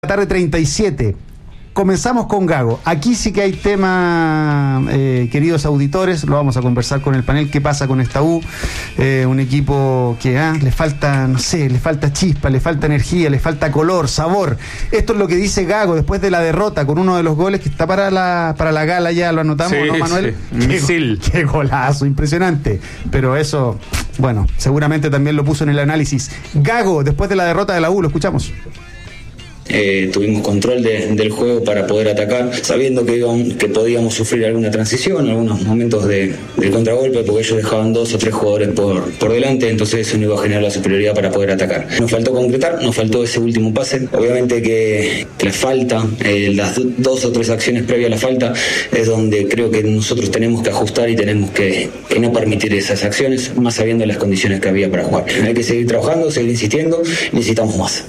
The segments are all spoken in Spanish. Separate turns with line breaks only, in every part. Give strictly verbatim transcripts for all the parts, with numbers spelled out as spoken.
Tarde treinta y siete. Comenzamos con Gago. Aquí sí que hay tema, eh, queridos auditores, lo vamos a conversar con el panel. ¿Qué pasa con esta U? Eh, un equipo que ah, le falta, no sé, le falta chispa, le falta energía, le falta color, sabor. Esto es lo que dice Gago después de la derrota con uno de los goles que está para la para la gala, ya lo anotamos,
sí,
¿no, Manuel?
Sí. Misil.
Qué, qué golazo, impresionante. Pero eso, bueno, seguramente también lo puso en el análisis. Gago, después de la derrota de la U, lo escuchamos.
Eh, tuvimos control de, del juego para poder atacar, sabiendo que, íbamos, que podíamos sufrir alguna transición, algunos momentos de, de contragolpe, porque ellos dejaban dos o tres jugadores por, por delante, entonces eso no iba a generar la superioridad para poder atacar. Nos faltó concretar, nos faltó ese último pase. Obviamente que, que la falta, eh, las do, dos o tres acciones previas a la falta, es donde creo que nosotros tenemos que ajustar y tenemos que, que no permitir esas acciones, más sabiendo las condiciones que había para jugar. Hay que seguir trabajando, seguir insistiendo, necesitamos más.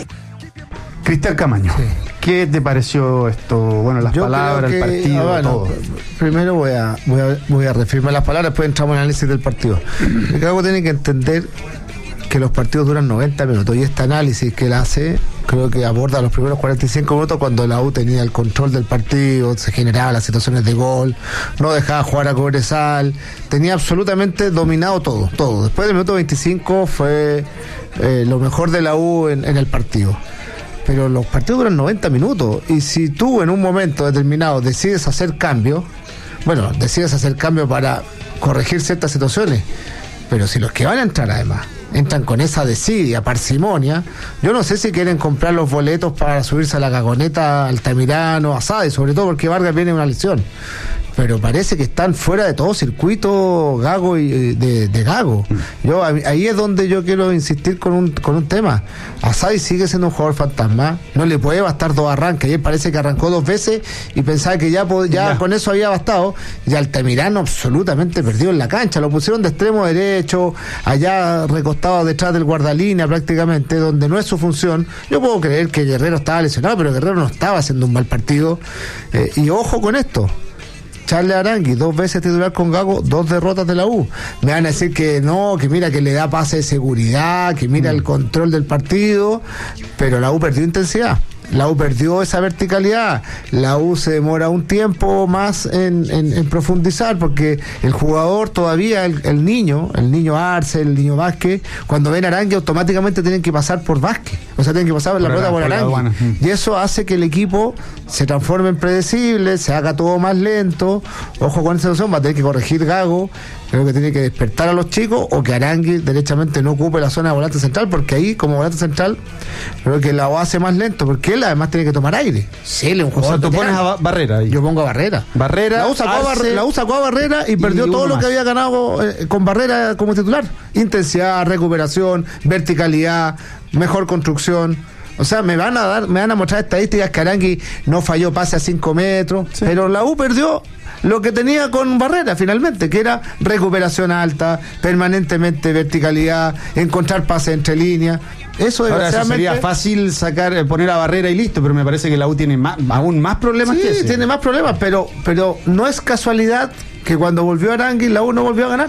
Cristian Camaño, sí. ¿Qué te pareció esto? Bueno, las Yo palabras, que, el partido, ah, bueno, todo.
Primero voy a, voy a voy a reafirmar las palabras, después entramos en el análisis del partido. El Gago tiene que entender que los partidos duran noventa minutos y este análisis que él hace, creo que aborda los primeros cuarenta y cinco minutos cuando la U tenía el control del partido, se generaban las situaciones de gol, no dejaba jugar a Cobresal, tenía absolutamente dominado todo, todo. Después del minuto veinticinco fue eh, lo mejor de la U en, en el partido. Pero los partidos duran noventa minutos y si tú en un momento determinado decides hacer cambios, bueno, decides hacer cambios para corregir ciertas situaciones, pero si los que van a entrar además entran con esa desidia, parsimonia, yo no sé si quieren comprar los boletos para subirse a la Gagoneta, Altamirano, Asade, sobre todo porque Vargas viene de una lesión. Pero parece que están fuera de todo circuito Gago y de, de Gago. Yo ahí es donde yo quiero insistir con un con un tema. Asadi sigue siendo un jugador fantasma, no le puede bastar dos arranques. Ayer parece que arrancó dos veces y pensaba que ya, ya, ya. con eso había bastado. Y Altamirano absolutamente perdido en la cancha, lo pusieron de extremo derecho, allá recostado detrás del guardalínea prácticamente, donde no es su función. Yo puedo creer que Guerrero estaba lesionado, pero Guerrero no estaba haciendo un mal partido. Eh, y ojo con esto, Charles Arangui, dos veces titular con Gago, dos derrotas de la U. Me van a decir que no, que mira que le da pase de seguridad, que mira mm. el control del partido, pero la U perdió intensidad. La U perdió esa verticalidad, la U se demora un tiempo más en, en, en profundizar porque el jugador todavía, el, el niño, el niño Arce, el niño Vázquez, cuando ven a Arangui automáticamente tienen que pasar por Vázquez, o sea, tienen que pasar por la pelota por Arangui, y eso hace que el equipo se transforme en predecible, se haga todo más lento. Ojo con esa situación, va a tener que corregir Gago, creo que tiene que despertar a los chicos o que Arangui derechamente no ocupe la zona de volante central, porque ahí como volante central creo que la U hace más lento, porque él además tiene que tomar aire. Sí, él es un jugador.
O sea, tú pones a Barrera ahí.
Yo pongo a Barrera.
Barrera.
La U sacó, Arce, a, Barrera, la U sacó a Barrera y perdió y todo lo más que había ganado eh, con Barrera como titular. Intensidad, recuperación, verticalidad, mejor construcción. O sea, me van a dar, me van a mostrar estadísticas que Arangui no falló pase a cinco metros, sí, pero la U perdió lo que tenía con Barrera finalmente, que era recuperación alta, permanentemente verticalidad, encontrar pase entre líneas. Eso,
ahora, eso sería fácil sacar, poner a Barrera y listo, pero me parece que la U tiene más, aún más problemas.
Sí,
que ese.
tiene más problemas, pero, pero no es casualidad que cuando volvió Arangui la U no volvió a ganar.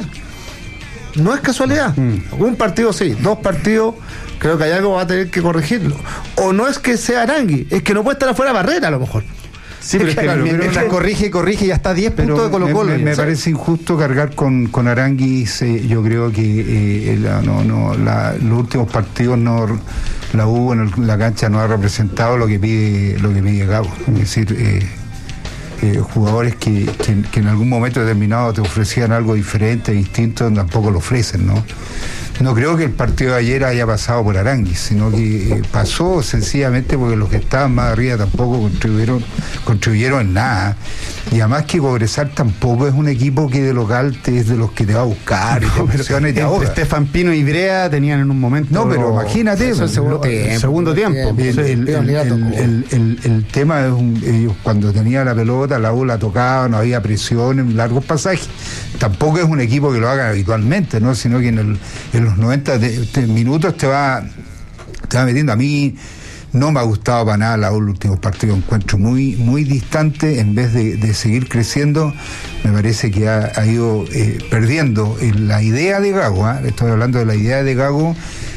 No es casualidad. Mm. Un partido sí, dos partidos, creo que hay algo que va a tener que corregirlo. O no es que sea Arangui, es que no puede estar afuera Barrera a lo mejor.
Sí, pero es que claro, mientras pero, corrige, corrige y ya está a diez puntos de Colo Colo.
Me, me parece injusto cargar con, con Arangui. Se, yo creo que eh, la, no, no, la, los últimos partidos no, la U en el, la cancha no ha representado lo que pide lo que pide Gago. Es decir, eh, eh, jugadores que, que, que en algún momento determinado te ofrecían algo diferente, distinto, tampoco lo ofrecen, ¿no? No creo que el partido de ayer haya pasado por Arangui, sino que eh, pasó sencillamente porque los que estaban más arriba tampoco contribuyeron contribuyeron en nada. Y además que Cobresal tampoco es un equipo que de local te, es de los que te va a buscar y te presiona y te ahoga.
Estefan Pino y Brea tenían en un momento...
No, pero imagínate.
Eso el segundo tiempo. El segundo tiempo.
El, el, el, el, el, el tema es un, ellos cuando tenía la pelota, la U la tocaba, no había presión en largos pasajes. Tampoco es un equipo que lo haga habitualmente, ¿no? Sino que en, el, en los noventa de, de minutos te va, te va metiendo. A mí no me ha gustado para nada la U, el último partido, encuentro muy muy distante, en vez de, de seguir creciendo, me parece que ha, ha ido eh, perdiendo la idea de Gago, ¿eh? Estoy hablando de la idea de Gago,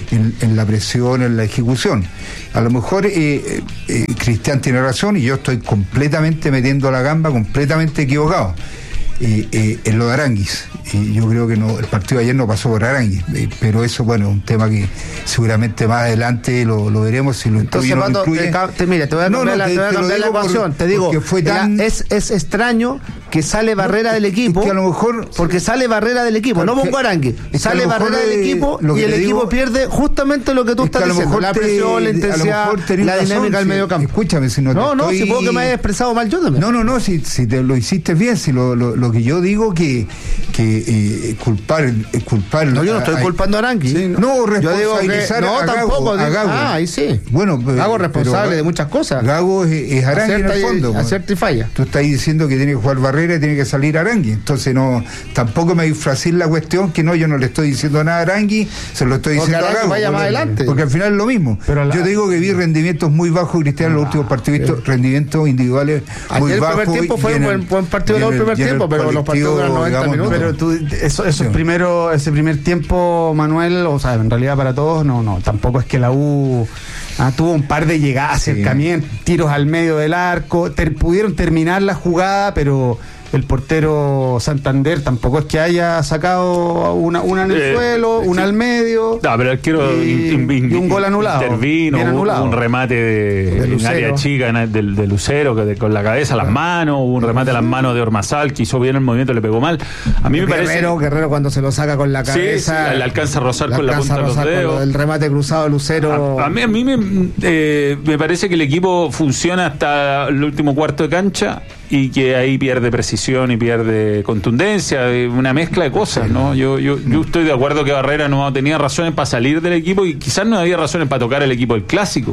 en, en la presión, en la ejecución. A lo mejor eh, eh, Cristian tiene razón y yo estoy completamente metiendo la gamba, completamente equivocado. Eh, eh, en lo de Aranguis. Y yo creo que no, el partido de ayer no pasó por Aranguis, eh, pero eso, bueno, es un tema que seguramente más adelante lo, lo veremos si lo
Entonces,
incluye o no lo
te,
incluye.
te, mira, te voy a cambiar,
No, no,
la,
te-
te voy a
te lo
cambiar la
digo por-
ecuación. Te digo,
porque fue tan-
la- es, es extraño que sale Barrera del equipo.
Es que a lo mejor-
porque sale Barrera del equipo, no
Porque-
pongo Arangui.
es que a
Sale
lo mejor,
Barrera del
eh,
equipo
lo
y
que
el
te
equipo
digo-
pierde justamente lo que tú
Es que
estás
a lo
diciendo:
mejor
la
te-
presión, la
a lo
intensidad,
mejor tenés
la
razón,
dinámica del
si-
medio campo.
escúchame, si no te
No, no,
estoy-
si puedo que me hayas expresado mal yo también.
No, no, no, si, si te lo hiciste bien, si lo, lo, lo que yo digo que, que eh, culpar, eh, culpar
No, yo no estoy
a-
culpando a Arangui.
Sí, no,
yo digo que
responsabilizar
no,
a Gago,
tampoco.
a
digo-
Gago.
Ah, ahí sí.
Bueno, pero-
Gago responsable
pero-
de muchas cosas.
Gago es, es Arangui en
Acierta
el
y-
fondo. pues.
acierta y falla.
Tú estás diciendo que tiene que jugar Barrera y tiene que salir Arangui. Entonces no, tampoco me disfracís la cuestión que no, yo no le estoy diciendo nada a Arangui, se lo estoy
Porque
diciendo a
Arangui
Gago.
vaya más
porque-
adelante.
Porque al final es lo mismo.
Pero la-
yo te digo que vi rendimientos muy bajos, Cristiano, en los últimos partidos, visto rendimientos individuales muy
Ayer el
bajos.
primer tiempo fue
y
un
en
buen,
el-
buen partido
y
del
en el-
primer
y en el
tiempo, pero los partidos duran
colectivo,
noventa
digamos,
minutos.
Pero tú, eso, esos
Sí.
primeros, ese primer tiempo, Manuel, o sea, en realidad para todos, no, no, tampoco es que la U ah, tuvo un par de llegadas,
Sí.
acercamientos, tiros al medio del arco, ter- pudieron terminar la jugada, pero el portero Santander tampoco es que haya sacado una, una en el
Eh,
suelo, una
sí.
al medio.
No, pero el arquero
y,
in- in-
y un gol anulado.
intervino,
bien
hubo
anulado.
un remate de,
De
en
Lucero.
área chica en el- del, de Lucero, que de- con la cabeza, las manos, hubo un remate a las manos de Ormazal, que hizo bien el movimiento, le pegó mal. A mí me parece.
Guerrero, Guerrero cuando se lo saca con la
Sí,
cabeza.
sí, le alcanza a rozar
le
con la
alcanza
punta de
a
los
rozar con
dedos.
lo del remate cruzado de Lucero.
A, a mí, a mí me, eh, me parece que el equipo funciona hasta el último cuarto de cancha y que ahí pierde precisión y pierde contundencia, eh, una mezcla de cosas, ¿no? Yo, yo, yo estoy de acuerdo que Barrera no tenía razones para salir del equipo y quizás no había razones para tocar el equipo del Clásico.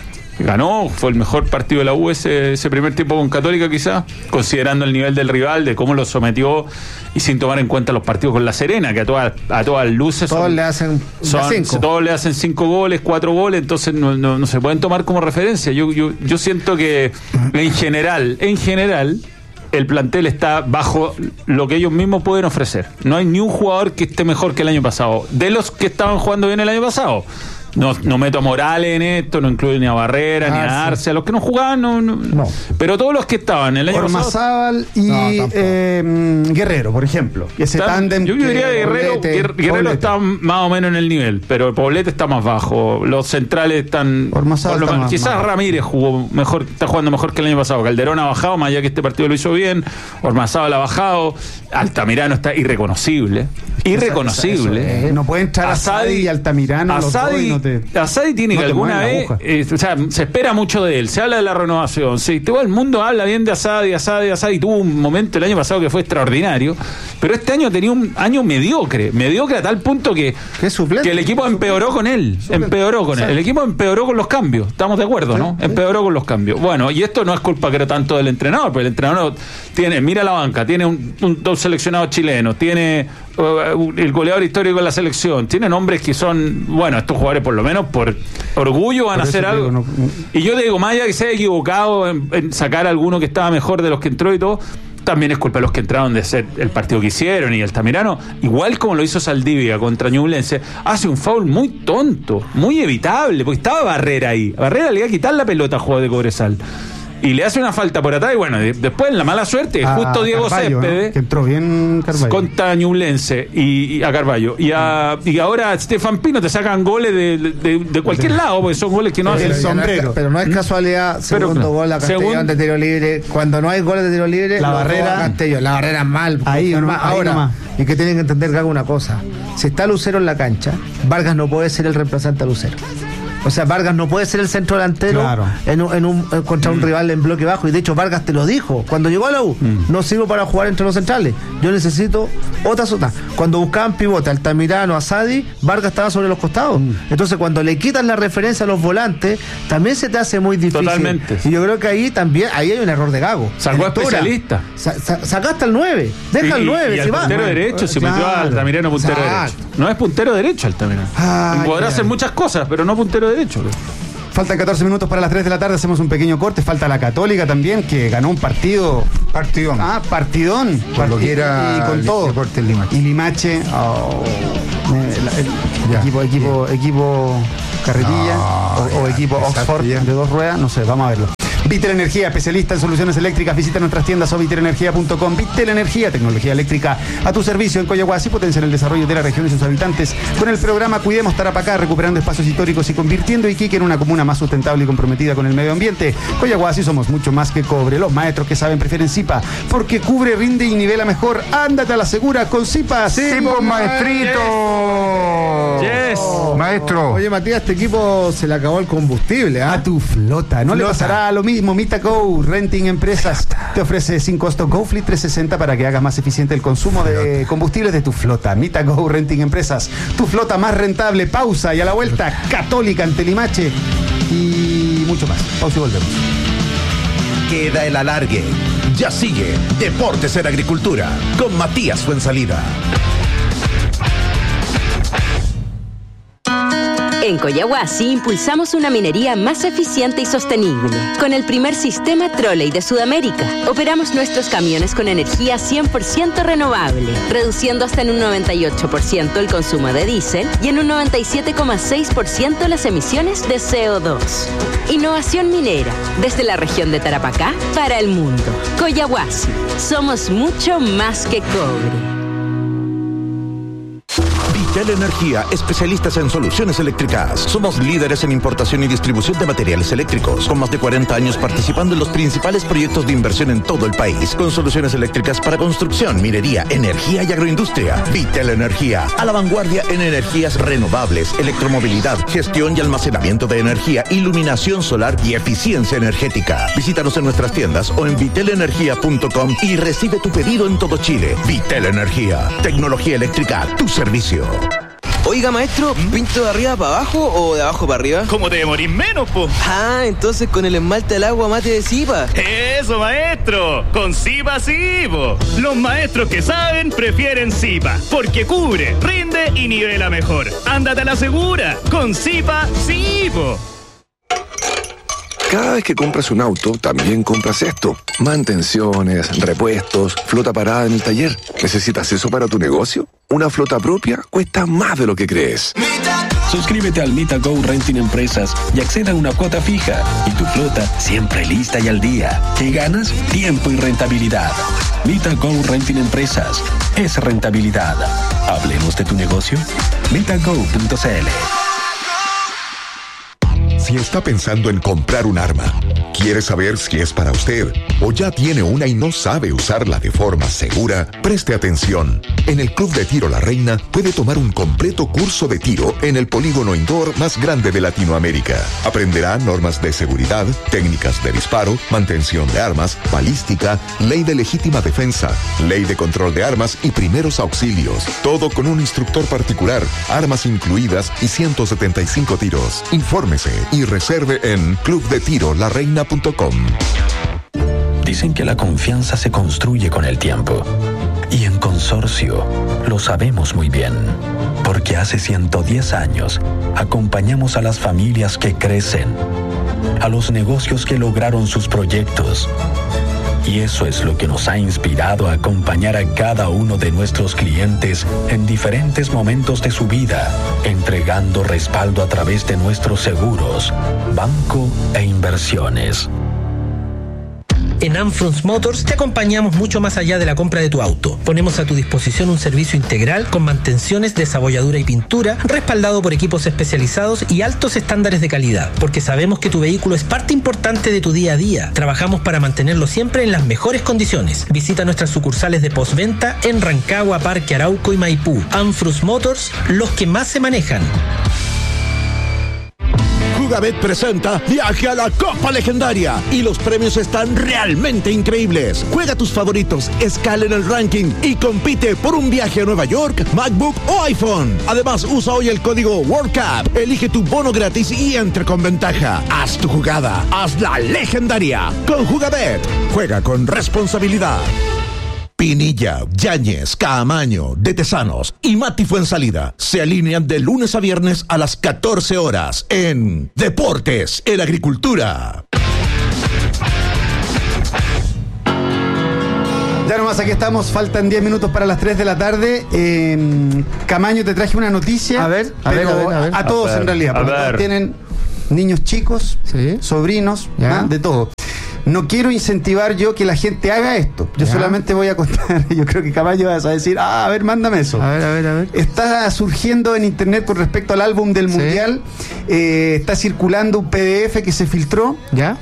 Ganó, fue el mejor partido de la U ese, ese primer tiempo con Católica, quizás, considerando el nivel del rival, de cómo lo sometió y sin tomar en cuenta los partidos con La Serena, que a todas, a todas luces
Todos
son-
le hacen
son-
cinco.
todos le hacen cinco goles, cuatro goles, entonces no, no, no se pueden tomar como referencia. Yo, yo, yo siento que en general, en general, el plantel está bajo lo que ellos mismos pueden ofrecer. No hay ni un jugador que esté mejor que el año pasado. De los que estaban jugando bien el año pasado. No, no meto a Morales en esto, no incluye ni a Barrera, ni a Arce, a los que no jugaban, no, no.
No.
Pero todos los que estaban el año pasado.
Ormazábal y
No, tampoco.
eh, Guerrero, por ejemplo. Ese
Están-
tándem.
yo, yo diría que
que-
Guerrero,
Poblete,
Guer- Guerrero
Poblete.
está más o menos en el nivel, pero Poblete está más bajo. Los centrales están.
Ormazábal
por lo
está
menos-
más-
quizás
más-
Ramírez jugó mejor, está jugando mejor que el año pasado. Calderón ha bajado, más allá que este partido lo hizo bien. Ormazábal ha bajado. Altamirano está irreconocible. Irreconocible.
Eso, eso, eh, no puede entrar Asadi y Altamirano, los dos,
Asadi,
y no te-
Asadi tiene
no
que
te
alguna
mueven la
vez.
aguja.
eh, o sea, se espera mucho de él. Se habla de la renovación. Sí, todo el mundo habla bien de Asadi, Asadi, Asadi. Tuvo un momento el año pasado que fue extraordinario. Pero este año tenía un año mediocre. Mediocre a tal punto que,
Que es suplente.
que el equipo empeoró con él. Empeoró con él. El equipo empeoró con los cambios. Estamos de acuerdo, ¿no? Empeoró con los cambios. Bueno, y esto no es culpa, creo, tanto del entrenador, porque el entrenador tiene, mira la banca, tiene un, un- dos seleccionados chilenos, tiene uh, el goleador histórico de la selección, tiene nombres que son, bueno, estos jugadores por lo menos por orgullo van
Por
a
eso
hacer
te
algo.
digo, no-
Y yo digo, más allá que se haya equivocado en, en sacar a alguno que estaba mejor de los que entró y todo, también es culpa de los que entraron de ser el partido que hicieron y Altamirano, igual como lo hizo Saldivia contra Ñublense, hace un foul muy tonto, muy evitable, porque estaba Barrera ahí. Barrera le iba a quitar la pelota al jugador de Cobresal. Y le hace una falta por atrás y bueno, de- después la mala suerte,
A
justo Diego
Carvalho,
Céspedes
¿no? Que entró bien Carvalho.
contra Ñublense y, y a Carballo y a y ahora a Stefan Pino te sacan goles de, de, de cualquier lado porque son goles que no
El
hacen.
sombrero.
Pero no es casualidad,
Pero,
segundo gol a Castellón
según-
de tiro libre. Cuando no hay goles de tiro libre,
La
los
Barrera-
dos a Castellón. La Barrera mal.
Ahí,
conforma-
nomás, ahí
ahora,
nomás.
y que tienen que entender que haga una cosa. Si está Lucero en la cancha, Vargas no puede ser el reemplazante a Lucero. O sea, Vargas no puede ser el centro delantero
Claro.
en un, en un- eh, contra un rival en bloque bajo. Y de hecho, Vargas te lo dijo. Cuando llegó a la U, no sirvo para jugar entre los centrales. Yo necesito otra zona. Cuando buscaban pivote, Altamirano, Asadi, Vargas estaba sobre los costados. Entonces, cuando le quitan la referencia a los volantes, también se te hace muy difícil.
Totalmente.
Y yo creo que ahí también ahí hay un error de Gago.
Sacó
De lectura.
especialista.
Sa- sa- sacaste al nueve. Deja
Y-
el nueve.
y
si
al
va.
puntero derecho, si
Claro.
metió a Altamirano puntero
Exacto.
derecho. No es puntero derecho Altamirano.
Ay,
Podrá
ay,
hacer
ay.
muchas cosas, pero no puntero derecho.
Faltan catorce minutos para las tres de la tarde, hacemos un pequeño corte. Falta la Católica también, que ganó un partido.
Partidón.
Ah, partidón.
Por lo que era
y con
el
todo.
Deportes Limache.
Y Limache, oh, el, el,
Ya,
equipo, equipo, equipo Carretilla
No,
o, o
ya,
equipo
exacto,
Oxford
ya.
de dos ruedas, no sé, vamos a verlo. Vitel Energía, especialista en soluciones eléctricas. Visita nuestras tiendas o vitel energía punto com. Vitel Energía, tecnología eléctrica a tu servicio en Coyahuasi, potencia en el desarrollo de la región y sus habitantes. Con el programa Cuidemos Tarapacá, recuperando espacios históricos y convirtiendo Iquique en una comuna más sustentable y comprometida con el medio ambiente. Coyahuasi, somos mucho más que cobre. Los maestros que saben prefieren Zipa, porque cubre, rinde y nivela mejor. Ándate a la segura con Zipa.
¡Sí, pues, maestrito!
Yes.
Maestro.
Oye, Matías, este equipo se le acabó el combustible, ¿ah?
A tu flota. No le
Flota.
pasará lo mismo. MitaGo Renting Empresas te ofrece sin costo GoFleet trescientos sesenta para que hagas más eficiente el consumo de combustibles de tu flota. MitaGo Renting Empresas, tu flota más rentable. Pausa y a la vuelta, Católica ante Limache y mucho más. Pausa y volvemos.
Queda el alargue. Ya sigue Deportes en Agricultura con Matías Fuensalida.
En Coyahuasi impulsamos una minería más eficiente y sostenible. Con el primer sistema Trolley de Sudamérica, operamos nuestros camiones con energía cien por ciento renovable, reduciendo hasta en un noventa y ocho por ciento el consumo de diésel y en un noventa y siete coma seis por ciento las emisiones de C O dos. Innovación minera, desde la región de Tarapacá para el mundo. Coyahuasi, somos mucho más que cobre.
Vitel Energía, especialistas en soluciones eléctricas. Somos líderes en importación y distribución de materiales eléctricos, con más de cuarenta años participando en los principales proyectos de inversión en todo el país, con soluciones eléctricas para construcción, minería, energía y agroindustria. Vitel Energía, a la vanguardia en energías renovables, electromovilidad, gestión y almacenamiento de energía, iluminación solar y eficiencia energética. Visítanos en nuestras tiendas o en vitel energía punto com y recibe tu pedido en todo Chile. Vitel Energía, tecnología eléctrica a tu servicio.
Oiga, maestro, ¿pinto de arriba para abajo o de abajo para arriba?
¿Cómo te demorís menos, po?
Ah, entonces con el esmalte al agua mate de Zipa.
¡Eso, maestro! ¡Con Zipa sí, po! Los maestros que saben prefieren Zipa, porque cubre, rinde y nivela mejor. ¡Ándate a la segura! ¡Con Zipa sí, po!
Cada vez que compras un auto, también compras esto. Mantenciones, repuestos, flota parada en el taller. ¿Necesitas eso para tu negocio? Una flota propia cuesta más de lo que crees.
Suscríbete al MitaGo Renting Empresas y acceda a una cuota fija. Y tu flota siempre lista y al día. ¿Qué ganas? Tiempo y rentabilidad. MitaGo Renting Empresas. Es rentabilidad. Hablemos de tu negocio. mitago punto c l.
Si está pensando en comprar un arma, quiere saber si es para usted o ya tiene una y no sabe usarla de forma segura, preste atención. En el Club de Tiro La Reina puede tomar un completo curso de tiro en el polígono indoor más grande de Latinoamérica. Aprenderá normas de seguridad, técnicas de disparo, mantención de armas, balística, ley de legítima defensa, ley de control de armas y primeros auxilios. Todo con un instructor particular, armas incluidas y ciento setenta y cinco tiros. Infórmese y reserve en club de tiro la reina punto com.
Dicen que la confianza se construye con el tiempo. Y en Consorcio lo sabemos muy bien. Porque hace ciento diez años acompañamos a las familias que crecen, a los negocios que lograron sus proyectos. Y eso es lo que nos ha inspirado a acompañar a cada uno de nuestros clientes en diferentes momentos de su vida, entregando respaldo a través de nuestros seguros, banco e inversiones.
En Amfrons Motors te acompañamos mucho más allá de la compra de tu auto. Ponemos a tu disposición un servicio integral con mantenciones, desabolladura y pintura, respaldado por equipos especializados y altos estándares de calidad, porque sabemos que tu vehículo es parte importante de tu día a día. Trabajamos para mantenerlo siempre en las mejores condiciones. Visita nuestras sucursales de postventa en Rancagua, Parque Arauco y Maipú. Amfrons Motors, los que más se manejan.
Jugabet presenta Viaje a la Copa Legendaria y los premios están realmente increíbles. Juega tus favoritos, escala en el ranking y compite por un viaje a Nueva York, MacBook o iPhone. Además, usa hoy el código WorldCup, elige tu bono gratis y entre con ventaja. Haz tu jugada, haz la legendaria con Jugabet. Juega con responsabilidad. Pinilla, Yáñez, Caamaño, De Tesanos y Mati Fuensalida se alinean de lunes a viernes a las catorce horas en Deportes en Agricultura.
Ya nomás, aquí estamos, faltan diez minutos para las tres de la tarde. Eh, Camaño, te traje una noticia.
A ver, a
pero
ver, a ver, a ver.
a todos
A ver,
en realidad,
a
porque
ver.
todos tienen niños chicos,
Sí.
sobrinos,
Ya.
¿ah? De todo. No quiero incentivar yo que la gente haga esto. Yo
Ya.
solamente voy a contar. Yo creo que Camaño vas a decir, ah, a ver, mándame eso.
A ver, a ver, a ver.
Está surgiendo en internet con respecto al álbum del
Sí.
Mundial. Eh, está circulando un P D F que se filtró.
¿Ya?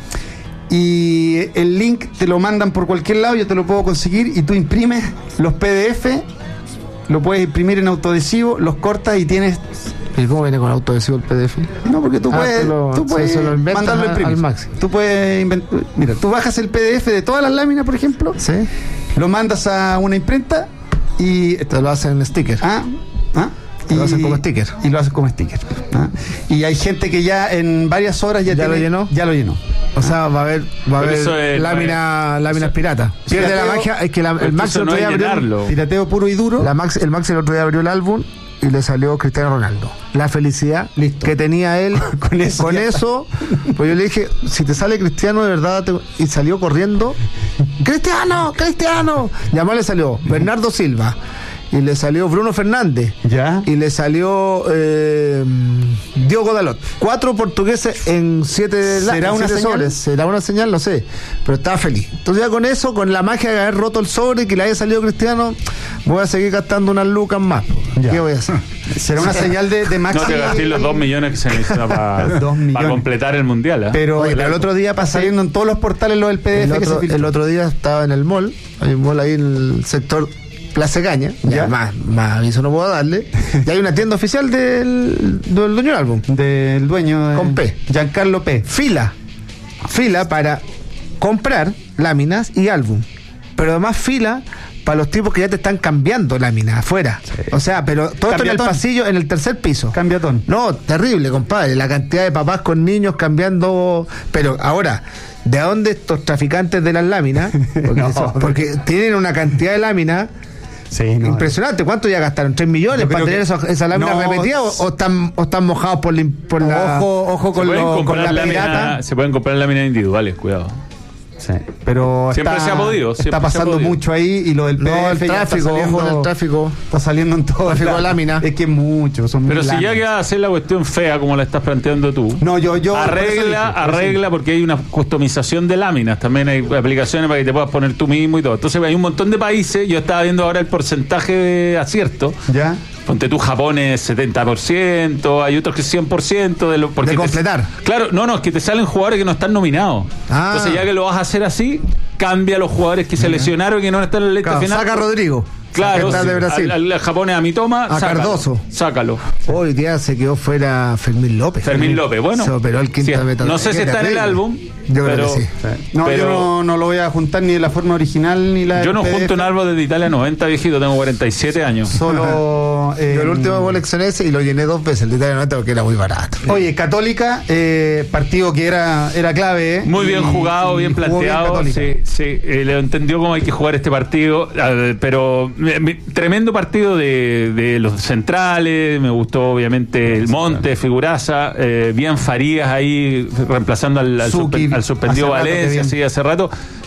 Y el link te lo mandan por cualquier lado, yo te lo puedo conseguir y tú imprimes los P D F, lo puedes imprimir en autoadhesivo, los cortas y tienes...
¿Y cómo viene con autoadhesivo el P D F?
No, porque tú
Ah,
puedes,
tú lo-
tú
se-
puedes
se lo inventas
mandarlo a
a-
imprimir.
al máximo.
Tú puedes invent- Mira, tú bajas el P D F de todas las láminas, por ejemplo,
Sí.
lo mandas a una imprenta y...
Te lo hacen en sticker.
Ah, ah,
Te lo hacen como sticker.
Y lo hacen como sticker. ¿ah? Y hay gente que ya en varias horas ya,
¿Ya
tiene-
lo llenó?
Ya lo llenó.
O sea, va a haber, va a
Pero
haber
eso es-
lámina, láminas piratas. Pierde la
Pirateo-
magia. Es que la-
Pero
el Max
eso
el
no
otro
es
día abrió,
llenarlo.
Pirateo puro y duro.
la Max, el Max el otro día abrió el álbum y le salió Cristiano Ronaldo. La felicidad
Listo.
que tenía él
Con eso
con
ya
eso, pues yo le dije, si te sale Cristiano de verdad, te- y salió corriendo, Cristiano, Cristiano. Y además le salió Bernardo Silva. Y le salió Bruno Fernández.
Ya.
Y le salió eh, Diogo Dalot. Cuatro portugueses en siete, la-
¿Será
en
una
siete
señal?
sobres. ¿Será una señal? No sé. Pero estaba feliz. Entonces ya con eso, con la magia de haber roto el sobre y que le haya salido Cristiano, voy a seguir gastando unas lucas más.
Ya.
¿Qué voy a hacer?
Será una señal de, de Maxi.
No te gasté los dos millones que se necesitan para,
Dos millones.
para completar el mundial. ¿eh?
Pero,
Oye, pero el otro día pasé-
saliendo en todos los portales lo del P D F
El
que se
otro,
filtró.
el otro día estaba en el mall. Hay un mall ahí en el sector Plaza Caña. Ya,
Ya.
Más, más aviso no puedo darle. Y hay una tienda oficial del, del dueño del álbum.
Del dueño de
Con P.
Giancarlo P.
Fila. Fila para comprar láminas y álbum. Pero además fila para los tipos que ya te están cambiando láminas afuera. O sea, pero todo esto en el
Cambiatón.
pasillo, en el tercer piso.
Cambiatón.
No, terrible, compadre. La cantidad de papás con niños cambiando. Pero ahora, ¿de dónde estos traficantes de las láminas? Porque,
No.
eso- porque tienen una cantidad de láminas
Sí, no,
impresionante. ¿Cuánto ya gastaron? ¿Tres millones
Yo
para
creo
tener
que-
esos- esas láminas
No,
repetidas? O, o están, ¿O están mojados por, la- por la.
Ojo, ojo
Se
con,
pueden,
lo, con
comprar
la
láminas-
pirata.
se pueden comprar láminas individuales, cuidado.
Sí, pero
Siempre
está,
se ha podido, siempre
está
se ha
pasando
podido.
mucho ahí y lo del P D F
No, el
ya está
tráfico,
saliendo-
ojo con el tráfico.
Está saliendo en todo.
Tráfico de lámina.
Es que es mucho. Son
Pero
mil
si ya
láminas.
que vas a hacer la cuestión fea como la estás planteando tú,
No, yo, yo. por eso dije,
arregla,
por eso
arregla porque hay una customización de láminas. También hay aplicaciones para que te puedas poner tú mismo y todo. Entonces hay un montón de países. Yo estaba viendo ahora el porcentaje de acierto.
dije. Ya.
Ponte tú, Japón es setenta por ciento, hay otros que cien por ciento de lo porque
De
te-
completar.
claro, no, no, es que te salen jugadores que no están nominados.
Ah.
Entonces ya que lo vas a hacer así, cambia a los jugadores que se lesionaron y que no están en la lista
Claro,
final.
saca a Rodrigo.
Claro,
Saca de
sí,
Brasil.
al, al japonés a mi toma,
A
sácalo,
Cardoso.
Sácalo.
Hoy día se quedó fuera Fermín López.
Fermín López, bueno.
Se operó el quinto
Sí,
de metal.
no sé si
Qué
está en el
terrible.
álbum,
Yo creo
pero-
que sí.
No,
Pero-
yo no, no lo voy a juntar ni de la forma original ni la
Yo
del
no
P D F.
junto un árbol desde Italia noventa, viejito, tengo cuarenta y siete años.
Solo. eh,
Yo el último coleccioné ese y lo llené dos veces, el de Italia noventa, porque era muy barato.
Oye, Católica, eh, partido que era, era clave, ¿eh?
Muy bien
Y-
jugado,
y
bien
jugó
planteado.
Católica.
sí, sí, eh, le entendió cómo hay que jugar este partido. eh, pero eh, mi- tremendo partido de, de los centrales. Me gustó, obviamente, el Monte, Figuraza. eh, bien Farías ahí reemplazando al, al,
Suki,
suspen- al suspendido
hace rato que
Valencia,
bien.
sí, hace rato.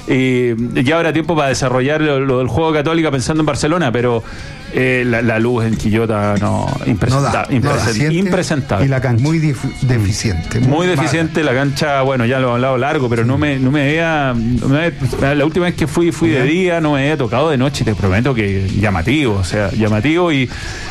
Y ya habrá tiempo para desarrollar lo, lo del juego Católica pensando en Barcelona, pero eh, la, la luz en Quillota no, impresentable.
No da, no da. Siente-
impresentable.
Y la cancha.
Muy dif- deficiente.
Muy
mala.
deficiente la cancha, bueno, ya lo he hablado largo, pero no me, no me había, no me había- la última vez que fui, fui de día, no me había tocado de noche, te prometo que llamativo, o sea, llamativo y,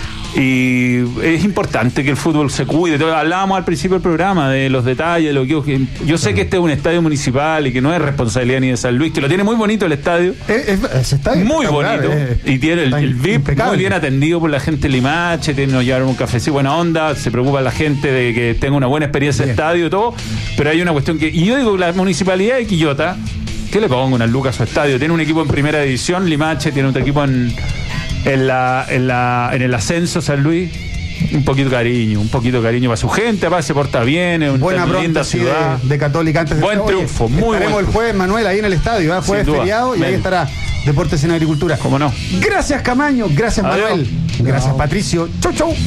y es importante que el fútbol se cuide. Todo- Hablábamos al principio del programa de los detalles, de lo que yo sé que este es un estadio municipal y que no es responsabilidad ni de San Luis, que lo tiene muy bonito el estadio.
Es, es- ese estadio
Muy
espectacular,
bonito.
eh.
Y tiene el,
Está
el V I P
impecable.
muy bien atendido por la gente de Limache. tiene- Nos llevaron un cafecito, buena onda. Se preocupa la gente de que tenga una buena experiencia de estadio y todo. Pero hay una cuestión que. Y yo digo, la municipalidad de Quillota, ¿qué le pongo unas lucas a su estadio? Tiene un equipo en primera división, Limache, tiene otro equipo en, en, la, en, la, en el ascenso, San Luis. Un poquito de cariño, un poquito de cariño para su gente, para se porta bien, es una linda ciudad.
De, de Católica antes de
buen
Oye,
triunfo, muy buen
estaremos el jueves, Manuel, ahí en el estadio, ¿eh? Jueves feriado, y ahí estará Deportes en Agricultura.
¿Cómo no?
Gracias, Camaño, gracias, Adiós. Manuel, gracias, no. Patricio. Chau, chau.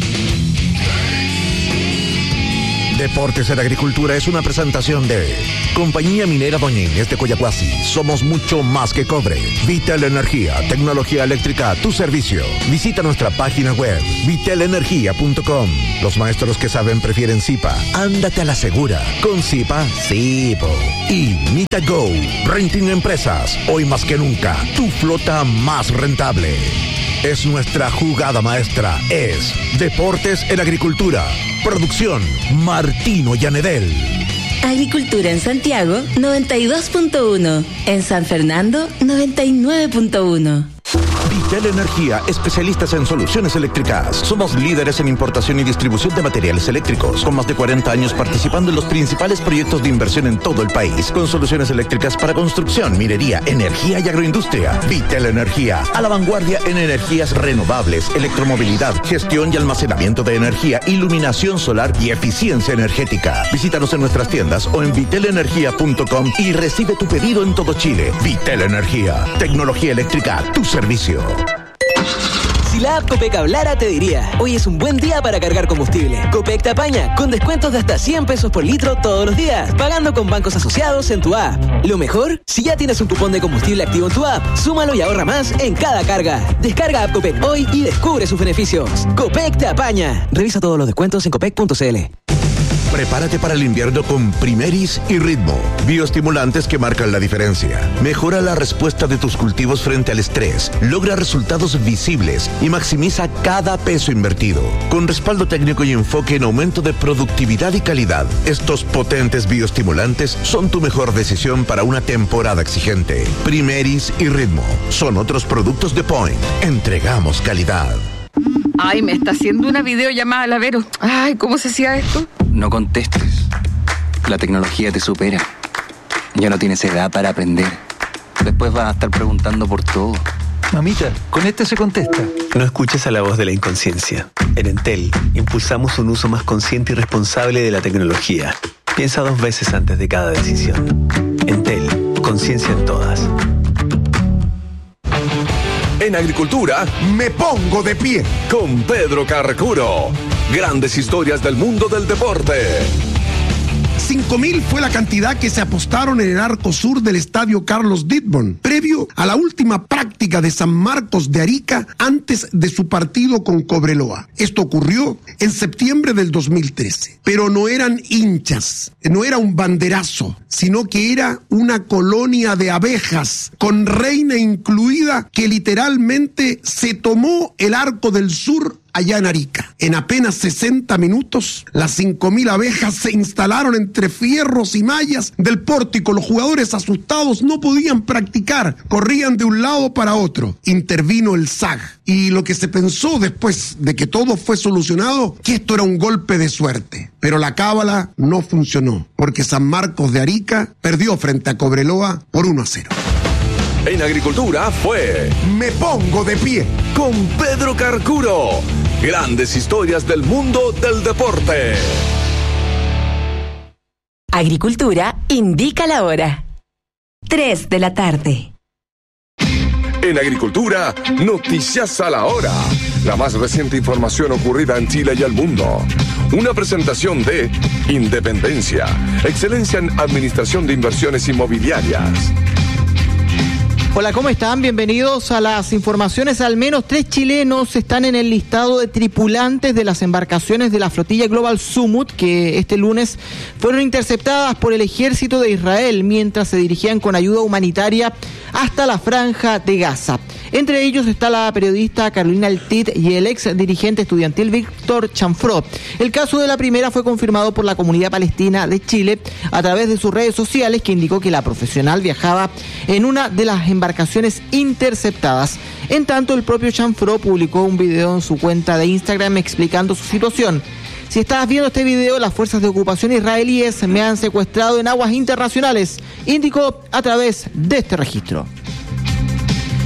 Deportes en Agricultura es una presentación de Compañía Minera Doña Inés de Coyahuasi. Somos mucho más que cobre. Vitel Energía, tecnología eléctrica a tu servicio. Visita nuestra página web, vitel energía punto com. Los maestros que saben prefieren Zipa. Ándate a la segura. Con Zipa, sí, po. Y Nitago, Renting Empresas. Hoy más que nunca, tu flota más rentable. Es nuestra jugada maestra. Es Deportes en Agricultura. Producción Martino Llanedel.
Agricultura en Santiago noventa y dos punto uno. En San Fernando noventa y nueve punto uno.
Vitel Energía, especialistas en soluciones eléctricas. Somos líderes en importación y distribución de materiales eléctricos, con más de cuarenta años participando en los principales proyectos de inversión en todo el país, con soluciones eléctricas para construcción, minería, energía y agroindustria. Vitel Energía, a la vanguardia en energías renovables, electromovilidad, gestión y almacenamiento de energía, iluminación solar y eficiencia energética. Visítanos en nuestras tiendas o en vitel energía punto com y recibe tu pedido en todo Chile. Vitel Energía, tecnología eléctrica a tu servicio.
Si la app Copec hablara, te diría: hoy es un buen día para cargar combustible. Copec te apaña, con descuentos de hasta cien pesos por litro todos los días, pagando con bancos asociados en tu app. Lo mejor, si ya tienes un cupón de combustible activo en tu app, súmalo y ahorra más en cada carga. Descarga app Copec hoy y descubre sus beneficios. Copec te apaña. Revisa todos los descuentos en copec punto c l.
Prepárate para el invierno con Primeris y Ritmo, bioestimulantes que marcan la diferencia. Mejora la respuesta de tus cultivos frente al estrés, logra resultados visibles y maximiza cada peso invertido. Con respaldo técnico y enfoque en aumento de productividad y calidad, estos potentes bioestimulantes son tu mejor decisión para una temporada exigente. Primeris y Ritmo son otros productos de Point. Entregamos calidad.
Ay, me está haciendo una videollamada, la Vero. Ay, ¿cómo se hacía esto?
No contestes. La tecnología te supera. Ya no tienes edad para aprender. Después vas a estar preguntando por todo.
Mamita, con este se contesta. No escuches a la voz de la inconsciencia. En Entel, impulsamos un uso más consciente y responsable de la tecnología. Piensa dos veces antes de cada decisión. Entel, conciencia en todas.
En Agricultura, me pongo de pie con Pedro Carcuro. Grandes historias del mundo del deporte.
cinco mil fue la cantidad que se apostaron en el arco sur del estadio Carlos Dittborn, previo a la última práctica de San Marcos de Arica antes de su partido con Cobreloa. Esto ocurrió en septiembre del dos mil trece. Pero no eran hinchas, no era un banderazo, sino que era una colonia de abejas, con reina incluida, que literalmente se tomó el arco del sur allá en Arica. En apenas sesenta minutos, las cinco mil abejas se instalaron entre fierros y mallas del pórtico. Los jugadores, asustados, no podían practicar, corrían de un lado para otro. Intervino el S A G, y lo que se pensó después de que todo fue solucionado, que esto era un golpe de suerte. Pero la cábala no funcionó, porque San Marcos de Arica perdió frente a Cobreloa por uno a cero.
En Agricultura fue Me Pongo de Pie con Pedro Carcuro. Grandes historias del mundo del deporte.
Agricultura indica la hora. tres de la tarde.
En Agricultura, noticias a la hora. La más reciente información ocurrida en Chile y el mundo. Una presentación de Independencia, excelencia en administración de inversiones inmobiliarias.
Hola, ¿cómo están? Bienvenidos a las informaciones. Al menos tres chilenos están en el listado de tripulantes de las embarcaciones de la flotilla Global Summit, que este lunes fueron interceptadas por el ejército de Israel mientras se dirigían con ayuda humanitaria hasta la Franja de Gaza. Entre ellos está la periodista Carolina Altit y el ex dirigente estudiantil Víctor Chanfró. El caso de la primera fue confirmado por la comunidad palestina de Chile a través de sus redes sociales, que indicó que la profesional viajaba en una de las embarcaciones interceptadas. En tanto, el propio Chanfró publicó un video en su cuenta de Instagram explicando su situación. Si estás viendo este video, las fuerzas de ocupación israelíes me han secuestrado en aguas internacionales, indicó a través de este registro.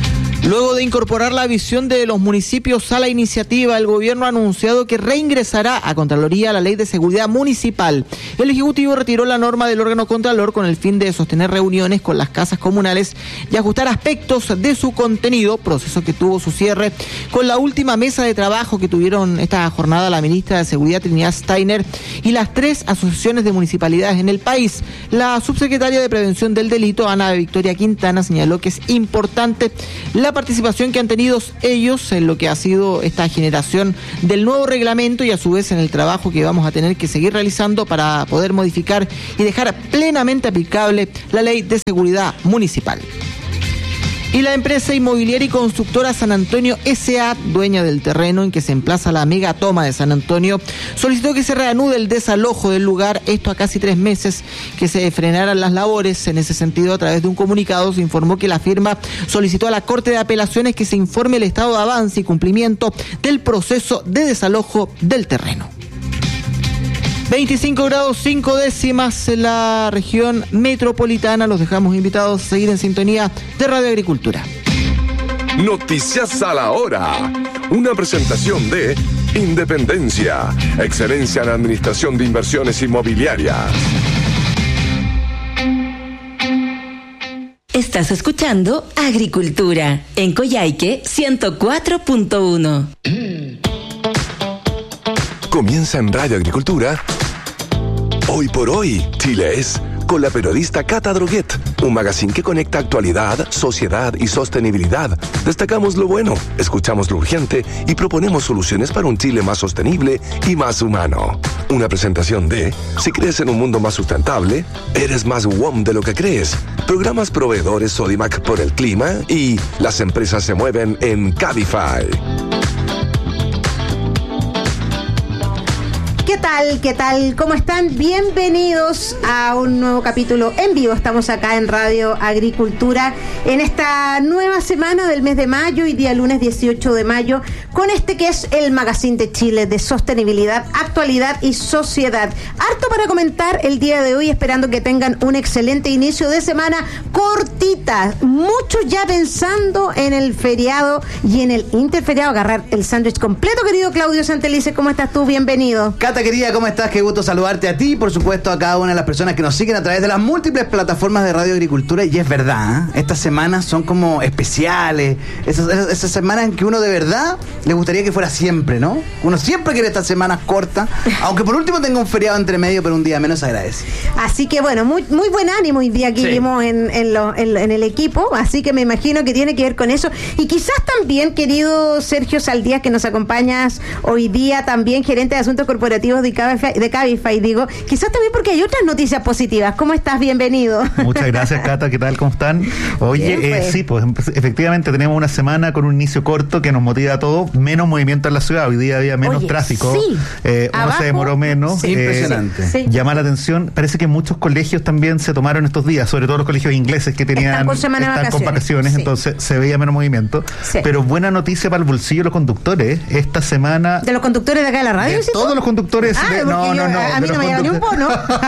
Luego de incorporar la visión de los municipios a la iniciativa, el gobierno ha anunciado que reingresará a Contraloría la Ley de Seguridad Municipal. El Ejecutivo retiró la norma del órgano Contralor con el fin de sostener reuniones con las casas comunales y ajustar aspectos de su contenido, proceso que tuvo su cierre con la última mesa de trabajo que tuvieron esta jornada la ministra de Seguridad Trinidad Steiner y las tres asociaciones de municipalidades en el país. La subsecretaria de Prevención del Delito, Ana Victoria Quintana, señaló que es importante la participación que han tenido ellos en lo que ha sido esta generación del nuevo reglamento y a su vez en el trabajo que vamos a tener que seguir realizando para poder modificar y dejar plenamente aplicable la Ley de Seguridad Municipal. Y la empresa inmobiliaria y constructora San Antonio S A, dueña del terreno en que se emplaza la megatoma de San Antonio, solicitó que se reanude el desalojo del lugar, esto a casi tres meses que se frenaran las labores. En ese sentido, a través de un comunicado se informó que la firma solicitó a la Corte de Apelaciones que se informe el estado de avance y cumplimiento del proceso de desalojo del terreno. veinticinco grados cinco décimas en la región metropolitana. Los dejamos invitados a seguir en sintonía de Radio Agricultura.
Noticias a la hora. Una presentación de Independencia, excelencia en administración de inversiones inmobiliarias.
Estás escuchando Agricultura en Coyhaique ciento cuatro punto uno.
Comienza en Radio Agricultura. Hoy por hoy, Chile es, con la periodista Cata Droguet, un magazine que conecta actualidad, sociedad y sostenibilidad. Destacamos lo bueno, escuchamos lo urgente y proponemos soluciones para un Chile más sostenible y más humano. Una presentación de, si crees en un mundo más sustentable, eres más W O M de lo que crees. Programas proveedores Sodimac por el clima y las empresas se mueven en Cabify.
¿Qué tal? ¿Qué tal? ¿Cómo están? Bienvenidos a un nuevo capítulo en vivo. Estamos acá en Radio Agricultura en esta nueva semana del mes de mayo y día lunes dieciocho de mayo con este que es el Magazine de Chile de sostenibilidad, actualidad y sociedad. Harto para comentar el día de hoy, esperando que tengan un excelente inicio de semana cortita. Muchos ya pensando en el feriado y en el interferiado, agarrar el sándwich completo. Querido Claudio Santelice, ¿cómo estás tú? Bienvenido.
Cata querida, ¿cómo estás? Qué gusto saludarte a ti y por supuesto a cada una de las personas que nos siguen a través de las múltiples plataformas de Radio Agricultura. Y es verdad, ¿eh? Estas semanas son como especiales, esas, esas, esas semanas en que uno de verdad le gustaría que fuera siempre, ¿no? Uno siempre quiere estas semanas cortas, aunque por último tenga un feriado entre medio, pero un día menos agradece.
Así que bueno, muy muy buen ánimo hoy día que sí. Vimos en, en, lo, en, en el equipo, así que me imagino que tiene que ver con eso. Y quizás también, querido Sergio Saldías, que nos acompañas hoy día, también gerente de Asuntos Corporativos de Cabify, de Cabify, digo, quizás también porque hay otras noticias positivas. ¿Cómo estás? Bienvenido.
Muchas gracias, Cata. ¿Qué tal? ¿Cómo están? Oye, Bien, pues. Eh, sí, pues efectivamente tenemos una semana con un inicio corto que nos motiva a todos, menos movimiento en la ciudad. Hoy día había menos Oye, tráfico, sí. eh, uno Abajo, se demoró menos.
Sí, eh, impresionante.
Sí. Llama la atención, parece que muchos colegios también se tomaron estos días, sobre todo los colegios ingleses que tenían
están con, semana
están
vacaciones.
con vacaciones, sí. Entonces se veía menos movimiento. Sí. Pero buena noticia para el bolsillo de los conductores. Esta semana...
¿De los conductores de acá de la radio?
De todos tú? Los conductores...
Ah,
de, no,
yo,
no, no.
A mí no me lleva ni un bono.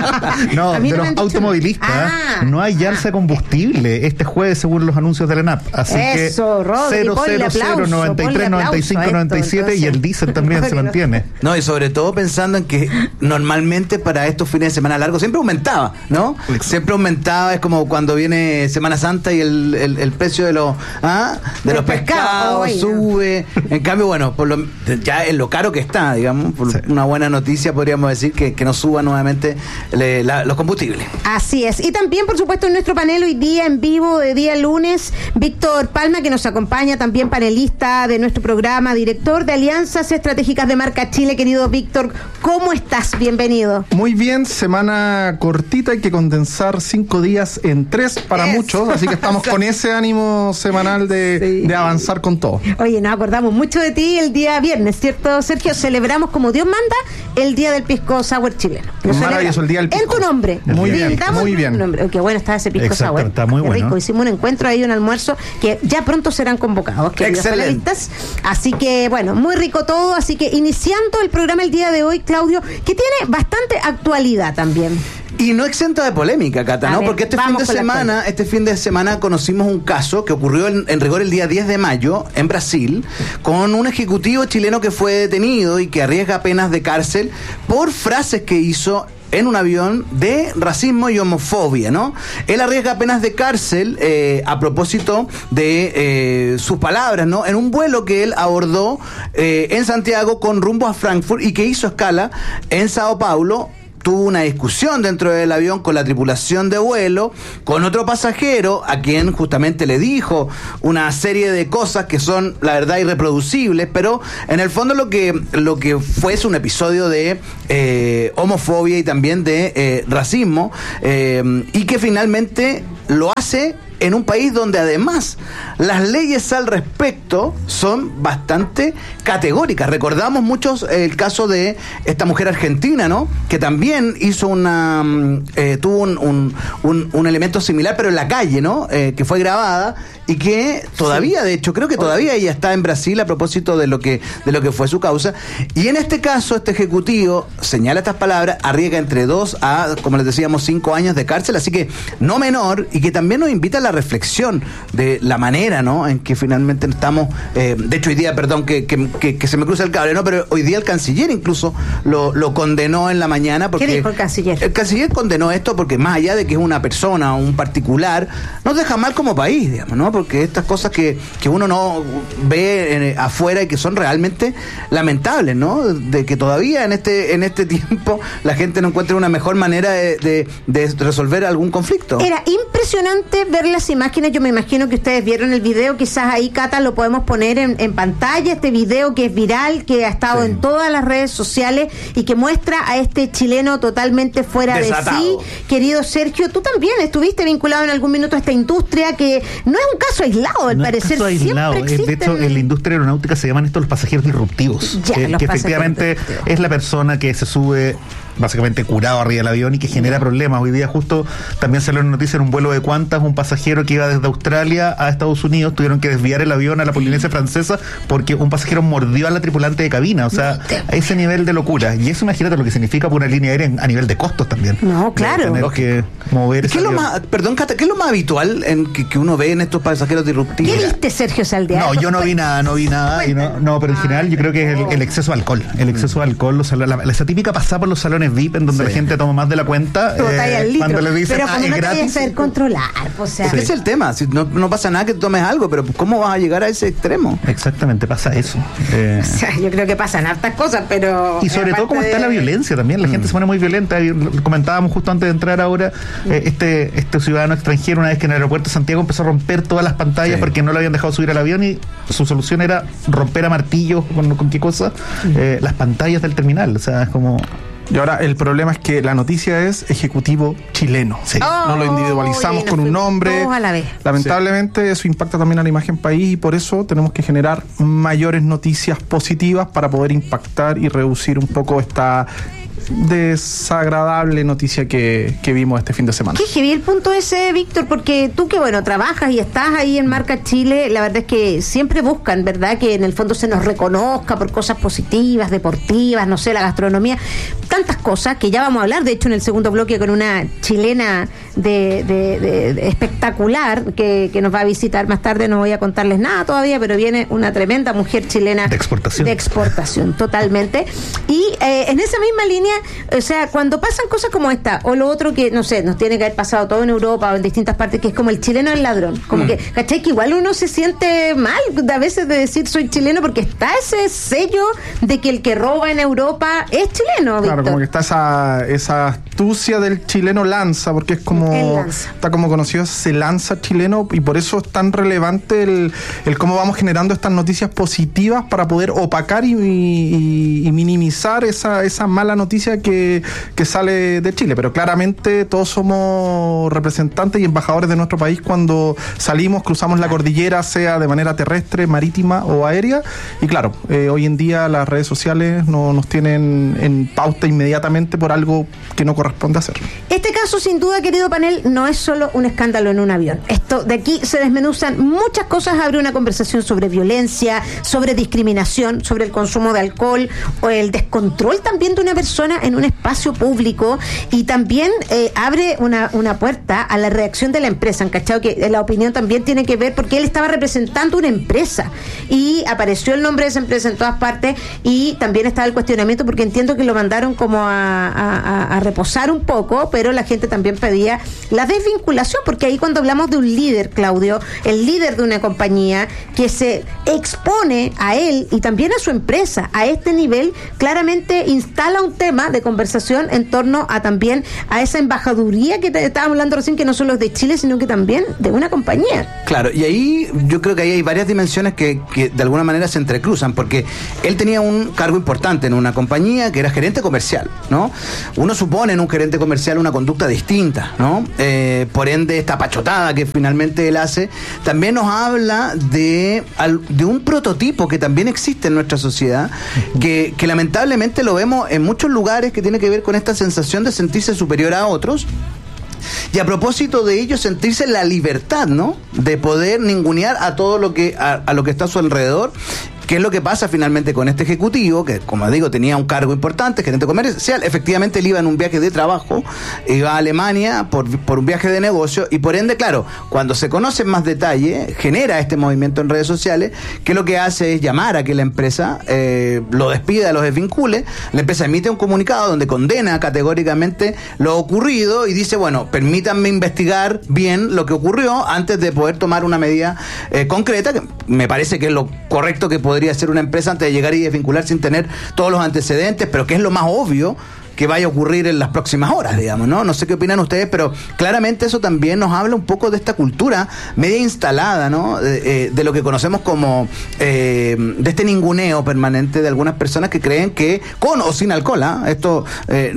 No,
a mí
de
no
los automovilistas. Ah, no hay alza de combustible este jueves según los anuncios de la ENAP. Así
Eso,
que
Rodri,
cero, cero, cero, noventa y tres, noventa y cinco, noventa y siete y el diésel también se mantiene.
No, y sobre todo pensando en que normalmente para estos fines de semana largos siempre aumentaba, ¿no? Siempre aumentaba, es como cuando viene Semana Santa y el, el, el precio de los ¿ah? de los pescados pescado, sube. En cambio, bueno, por lo, ya en lo caro que está, digamos, por sí. Una buena noticia podríamos decir que, que no suba nuevamente le, la, los combustibles.
Así es. Y también, por supuesto, en nuestro panel hoy día en vivo de día lunes, Víctor Palma, que nos acompaña, también panelista de nuestro programa, director de Alianzas Estratégicas de Marca Chile. Querido Víctor, ¿cómo estás? Bienvenido.
Muy bien, semana cortita, hay que condensar cinco días en tres para Eso. muchos, así que estamos con ese ánimo semanal de, sí. de avanzar con todo.
Oye, nos acordamos mucho de ti el día viernes, ¿cierto, Sergio? Celebramos como Dios manda el Día del Pisco Sour chileno.
Maravilloso, el Día del Pisco.
En tu nombre.
Muy bien, muy bien.
Nombre. Qué bueno está ese Pisco
Exacto,
Sour.
Está muy
Qué
bueno.
rico. Hicimos un encuentro ahí, un almuerzo, que ya pronto serán convocados.
Excelente.
Así que, bueno, muy rico todo. Así que iniciando el programa el día de hoy, Claudio, que tiene bastante actualidad también.
Y no exenta de polémica, Cata, ¿no?
A ver,
porque este fin
vamos
de
con la
semana,
polémica.
este fin de semana conocimos un caso que ocurrió en, en rigor el día diez de mayo en Brasil, con un ejecutivo chileno que fue detenido y que arriesga penas de cárcel por frases que hizo en un avión de racismo y homofobia, ¿no? Él arriesga penas de cárcel eh, a propósito de eh, sus palabras, ¿no? En un vuelo que él abordó eh, en Santiago con rumbo a Frankfurt y que hizo escala en Sao Paulo. Tuvo una discusión dentro del avión con la tripulación de vuelo, con otro pasajero a quien justamente le dijo una serie de cosas que son, la verdad, irreproducibles, pero en el fondo lo que, lo que fue es un episodio de eh, homofobia y también de eh, racismo, eh, y que finalmente lo hace en un país donde además las leyes al respecto son bastante categóricas. Recordamos muchos eh, el caso de esta mujer argentina, ¿no? Que también hizo una eh, tuvo un, un, un, un elemento similar, pero en la calle, ¿no? Eh, que fue grabada y que todavía, de hecho, creo que todavía ella está en Brasil a propósito de lo que de lo que fue su causa. Y en este caso, este ejecutivo señala estas palabras, arriesga entre dos a, como les decíamos, cinco años de cárcel, así que no menor, y que también nos invita a la reflexión de la manera, ¿no?, en que finalmente estamos, eh, de hecho hoy día, perdón que, que, que, que se me cruza el cable, ¿no?, pero hoy día el canciller incluso lo, lo condenó en la mañana. Porque
¿qué dijo el canciller?
El canciller condenó esto porque más allá de que es una persona, un particular, nos deja mal como país, digamos, ¿no?, porque estas cosas que, que uno no ve eh, afuera y que son realmente lamentables, ¿no?, de que todavía en este en este tiempo la gente no encuentra una mejor manera de, de, de resolver algún conflicto.
Era impresionante ver las imágenes. Yo me imagino que ustedes vieron el video, quizás ahí, Cata, lo podemos poner en, en pantalla, este video que es viral, que ha estado sí. en todas las redes sociales y que muestra a este chileno totalmente fuera Desatado. de sí. Querido Sergio, tú también estuviste vinculado en algún minuto a esta industria, que no es un caso aislado, al
no
parecer
es caso aislado.
siempre existen...
De hecho, en la industria aeronáutica se llaman estos los pasajeros disruptivos,
ya,
que,
los
que
pasajeros
efectivamente
disruptivos.
es la persona que se sube básicamente curado arriba del avión y que genera problemas. Hoy día justo también salió una noticia en un vuelo de Qantas, un pasajero que iba desde Australia a Estados Unidos, tuvieron que desviar el avión a la Polinesia Francesa porque un pasajero mordió a la tripulante de cabina, o sea, a ese nivel de locura. Y eso, imagínate lo que significa para una línea aérea a nivel de costos también.
No, claro.
Tener que mover
¿Qué es lo más, perdón, Cata, ¿qué es lo más habitual en que, que uno ve en estos pasajeros disruptivos?
¿Qué viste, Sergio Saldeano?
No, yo no vi nada, no vi nada. Y no, no, pero en general yo creo que es el, el exceso de alcohol. El exceso de alcohol, los salones, la, esa típica pasada por los salones V I P en donde sí. la gente toma más de la cuenta. Eh, cuando le dicen,
pero
ah,
como
es
no
gratis.
te vayas a saber controlar. O sea.
Sí. Ese es el tema. Si no, no pasa nada que tomes algo, pero ¿cómo vas a llegar a ese extremo?
Exactamente, pasa eso. Eh,
o sea, yo creo que pasan hartas cosas, pero.
Y sobre todo cómo de... está la violencia también. La mm. gente se pone muy violenta. Comentábamos justo antes de entrar ahora, mm. eh, este, este ciudadano extranjero, una vez que en el aeropuerto de Santiago empezó a romper todas las pantallas sí. porque no lo habían dejado subir al avión, y su solución era romper a martillos, con, con qué cosa, mm. eh, las pantallas del terminal. O sea, es como.
Y ahora el problema es que la noticia es ejecutivo chileno. Sí.
Oh,
no lo individualizamos con un nombre.
A la vez.
Lamentablemente sí. eso impacta también a la imagen país, y por eso tenemos que generar mayores noticias positivas para poder impactar y reducir un poco esta desagradable noticia que, que vimos este fin de semana.
Qué heavy el punto ese, Víctor, porque tú que bueno, trabajas y estás ahí en Marca Chile, la verdad es que siempre buscan, ¿verdad?, que en el fondo se nos reconozca por cosas positivas, deportivas, no sé, la gastronomía, tantas cosas que ya vamos a hablar, de hecho en el segundo bloque con una chilena de, de, de, de espectacular que, que nos va a visitar más tarde. No voy a contarles nada todavía, pero viene una tremenda mujer chilena
de exportación,
de exportación totalmente. Y eh, en esa misma línea, o sea, cuando pasan cosas como esta o lo otro que, no sé, nos tiene que haber pasado todo en Europa o en distintas partes, que es como el chileno es ladrón, como mm. que, ¿cachai? Que igual uno se siente mal a veces de decir soy chileno, porque está ese sello de que el que roba en Europa es chileno, Víctor.
Claro, como que está esa, esa astucia del chileno lanza, porque es como está como conocido ese lanza chileno, y por eso es tan relevante el, el cómo vamos generando estas noticias positivas para poder opacar y, y, y minimizar esa, esa mala noticia que, que sale de Chile. Pero claramente todos somos representantes y embajadores de nuestro país cuando salimos, cruzamos la cordillera, sea de manera terrestre, marítima o aérea. Y claro, eh, hoy en día las redes sociales no, nos tienen en pauta inmediatamente por algo que no corresponde corresponde hacer.
Este caso, sin duda, querido panel, no es solo un escándalo en un avión. Esto de aquí se desmenuzan muchas cosas. Abre una conversación sobre violencia, sobre discriminación, sobre el consumo de alcohol o el descontrol también de una persona en un espacio público, y también eh, abre una, una puerta a la reacción de la empresa. ¿Han cachado que la opinión también tiene que ver? Porque él estaba representando una empresa y apareció el nombre de esa empresa en todas partes, y también estaba el cuestionamiento porque entiendo que lo mandaron como a, a, a reposar un poco, pero la gente también pedía la desvinculación, porque ahí cuando hablamos de un líder, Claudio, el líder de una compañía que se expone a él y también a su empresa a este nivel, claramente instala un tema de conversación en torno a también a esa embajaduría que te estábamos hablando recién, que no solo es de Chile, sino que también de una compañía.
Claro, y ahí yo creo que ahí hay varias dimensiones que, que de alguna manera se entrecruzan, porque él tenía un cargo importante en una compañía que era gerente comercial, ¿no? Uno supone en un gerente comercial una conducta distinta, ¿no? Eh, por ende, esta pachotada que finalmente él hace, también nos habla de, de un prototipo que también existe en nuestra sociedad, que, que lamentablemente lo vemos en muchos lugares, que tiene que ver con esta sensación de sentirse superior a otros. Y a propósito de ello, sentirse la libertad, ¿no? De poder ningunear a todo lo que, a, a lo que está a su alrededor. ¿Qué es lo que pasa finalmente con este ejecutivo? Que, como digo, tenía un cargo importante, gerente comercial. Efectivamente, él iba en un viaje de trabajo, iba a Alemania por, por un viaje de negocio, y por ende, claro, cuando se conoce en más detalle, genera este movimiento en redes sociales, que lo que hace es llamar a que la empresa eh, lo despida, los desvincule. La empresa emite un comunicado donde condena categóricamente lo ocurrido y dice, bueno, permítanme investigar bien lo que ocurrió antes de poder tomar una medida eh, concreta, que me parece que es lo correcto que podría ser una empresa antes de llegar y desvincular sin tener todos los antecedentes, pero que es lo más obvio que vaya a ocurrir en las próximas horas, digamos, ¿no? No sé qué opinan ustedes, pero claramente eso también nos habla un poco de esta cultura media instalada, ¿no? De, eh, de lo que conocemos como eh, de este ninguneo permanente de algunas personas que creen que con o sin alcohol, ¿eh? Esto, eh,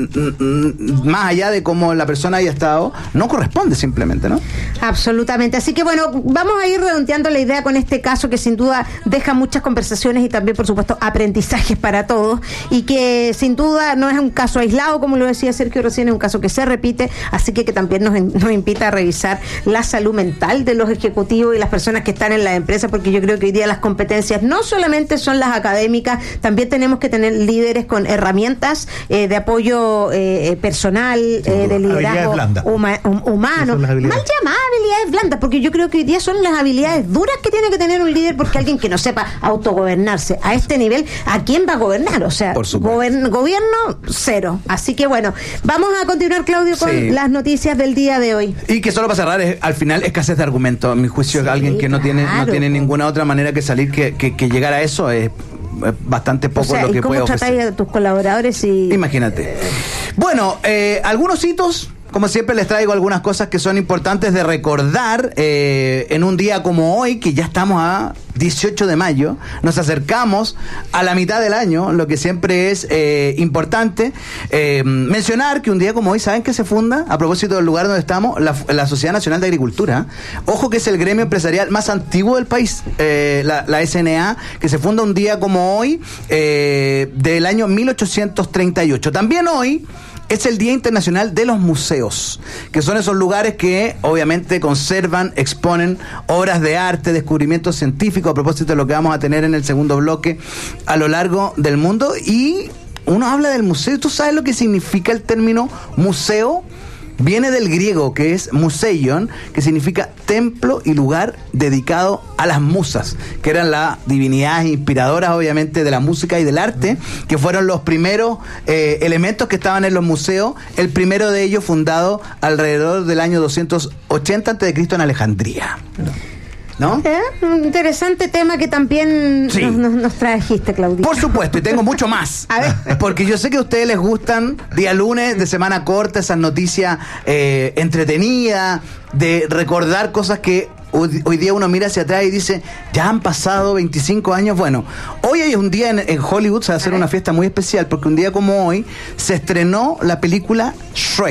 más allá de cómo la persona haya estado, no corresponde simplemente, ¿no?
Absolutamente. Así que bueno, vamos a ir redondeando la idea con este caso, que sin duda deja muchas conversaciones y también, por supuesto, aprendizajes para todos, y que sin duda no es un caso aislado, como lo decía Sergio recién, es un caso que se repite, así que que también nos, nos invita a revisar la salud mental de los ejecutivos y las personas que están en la empresa, porque yo creo que hoy día las competencias no solamente son las académicas, también tenemos que tener líderes con herramientas eh, de apoyo eh, personal, eh, de liderazgo huma, hum, humano, mal llamadas habilidades blandas, porque yo creo que hoy día son las habilidades duras que tiene que tener un líder, porque alguien que no sepa autogobernarse a este nivel, ¿a quién va a gobernar? O sea, gobern, gobierno cero. Así que bueno, vamos a continuar, Claudio, con sí. las noticias del día de hoy.
Y que solo para cerrar, es, al final, escasez de argumentos. A mi juicio, sí, alguien que no tiene no tiene ninguna otra manera que salir que, que, que llegar a eso es bastante poco, o sea, lo que puede ofrecer.
¿Cómo tratáis a tus colaboradores? Y...
Imagínate. Bueno, eh, algunos hitos. Como siempre, les traigo algunas cosas que son importantes de recordar eh, en un día como hoy, que ya estamos a dieciocho de mayo, nos acercamos a la mitad del año, lo que siempre es eh, importante. Eh, mencionar que un día como hoy, ¿saben qué se funda? A propósito del lugar donde estamos, la, la Sociedad Nacional de Agricultura. Ojo, que es el gremio empresarial más antiguo del país, eh, la, la S N A, que se funda un día como hoy, eh, del año mil ochocientos treinta y ocho. También hoy es el Día Internacional de los Museos, que son esos lugares que obviamente conservan, exponen obras de arte, descubrimientos científicos, a propósito de lo que vamos a tener en el segundo bloque a lo largo del mundo. Y uno habla del museo. ¿Tú sabes lo que significa el término museo? Viene del griego, que es museion, que significa templo y lugar dedicado a las musas, que eran las divinidades inspiradoras, obviamente, de la música y del arte, que fueron los primeros eh, elementos que estaban en los museos. El primero de ellos fundado alrededor del año doscientos ochenta antes de Cristo en Alejandría, ¿no?
¿Eh? Un interesante tema que también sí. nos, nos, nos trajiste, Claudia.
Por supuesto, y tengo mucho más.
A ver.
Porque yo sé que a ustedes les gustan día lunes, de semana corta, esas noticias eh, entretenidas, de recordar cosas que hoy, hoy día uno mira hacia atrás y dice, ya han pasado veinticinco años. Bueno, hoy hay un día en, en Hollywood, se va a hacer una fiesta muy especial, porque un día como hoy se estrenó la película Shrek.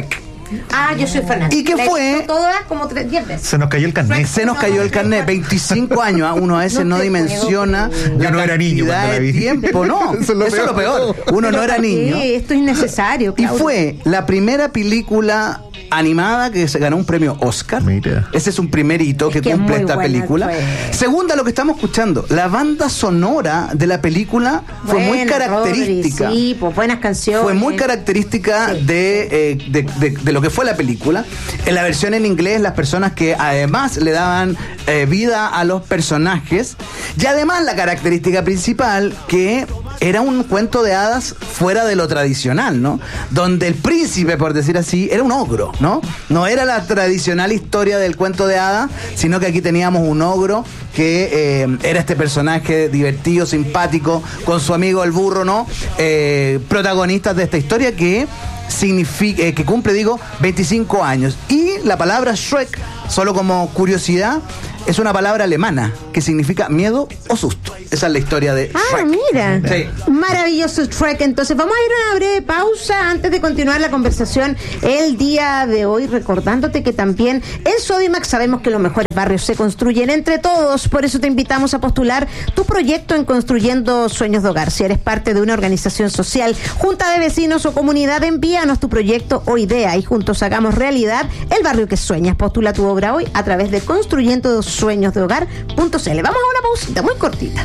Ah, yo soy fanática.
¿Y qué
La he
fue?
visto todas como tres, diez veces.
Se nos cayó el carnet.
Se nos cayó el carnet, veinticinco años, uno a veces no, no dimensiona
yo
la
no era niño cuando la vi.
tiempo, no, eso es lo, eso peor. Es lo peor, uno no era niño.
Sí, esto es innecesario, Claudio.
Y fue la primera película animada que se ganó un premio Oscar. Mira. Ese es un primer hito que, que cumple esta película. Fue. Segunda, lo que estamos escuchando, la banda sonora de la película fue buena, muy característica.
Rodri, sí, pues buenas canciones.
Fue muy característica sí. de, eh, de, de, de lo que fue la película. En la versión en inglés, las personas que además le daban eh, vida a los personajes. Y además la característica principal, que era un cuento de hadas fuera de lo tradicional, ¿no? Donde el príncipe, por decir así, era un ogro, ¿no? No era la tradicional historia del cuento de hadas, sino que aquí teníamos un ogro que eh, era este personaje divertido, simpático, con su amigo el burro, ¿no? Eh, protagonistas de esta historia que significa, eh, que cumple, digo, veinticinco años. Y la palabra Shrek, solo como curiosidad, es una palabra alemana que significa miedo o susto. Esa es la historia de Shrek.
Ah, mira.
Sí.
Maravilloso Shrek. Entonces vamos a ir a una breve pausa antes de continuar la conversación el día de hoy, recordándote que también en Sodimac sabemos que los mejores barrios se construyen entre todos. Por eso te invitamos a postular tu proyecto en Construyendo Sueños de Hogar. Si eres parte de una organización social, junta de vecinos o comunidad, envíanos tu proyecto o idea y juntos hagamos realidad el barrio que sueñas. Postula tu obra hoy a través de construyendo sueños de hogar punto c l. Vamos a una pausita muy cortita.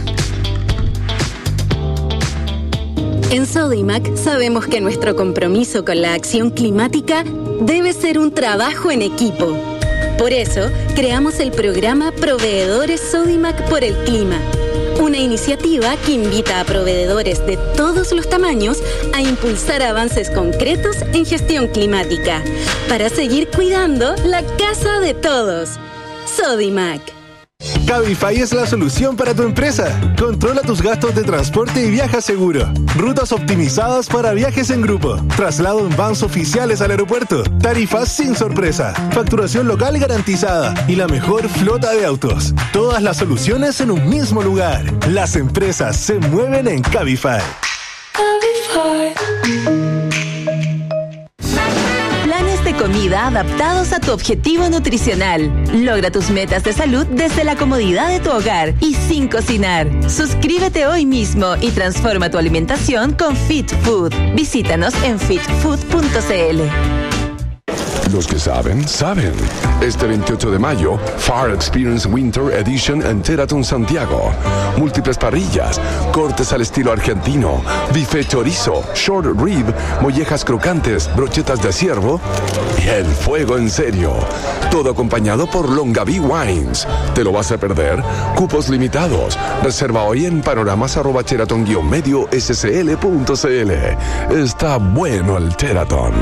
En Sodimac sabemos que nuestro compromiso con la acción climática debe ser un trabajo en equipo. Por eso, creamos el programa Proveedores Sodimac por el Clima, una iniciativa que invita a proveedores de todos los tamaños a impulsar avances concretos en gestión climática para seguir cuidando la casa de todos. Sodimac.
Cabify es la solución para tu empresa. Controla tus gastos de transporte y viaja seguro. Rutas optimizadas para viajes en grupo. Traslado en vans oficiales al aeropuerto. Tarifas sin sorpresa. Facturación local garantizada. Y la mejor flota de autos. Todas las soluciones en un mismo lugar. Las empresas se mueven en Cabify.
Cabify. De comida adaptados a tu objetivo nutricional. Logra tus metas de salud desde la comodidad de tu hogar y sin cocinar. Suscríbete hoy mismo y transforma tu alimentación con Fit Food. Visítanos en fit food punto c l.
Los que saben, saben. Este veintiocho de mayo, Far Experience Winter Edition en Teraton Santiago. Múltiples parrillas, cortes al estilo argentino, bife chorizo, short rib, mollejas crocantes, brochetas de ciervo y el fuego en serio. Todo acompañado por Longaví Wines. ¿Te lo vas a perder? Cupos limitados. Reserva hoy en panoramas arroba teraton guion medio s c l punto c l. Está bueno el Teraton.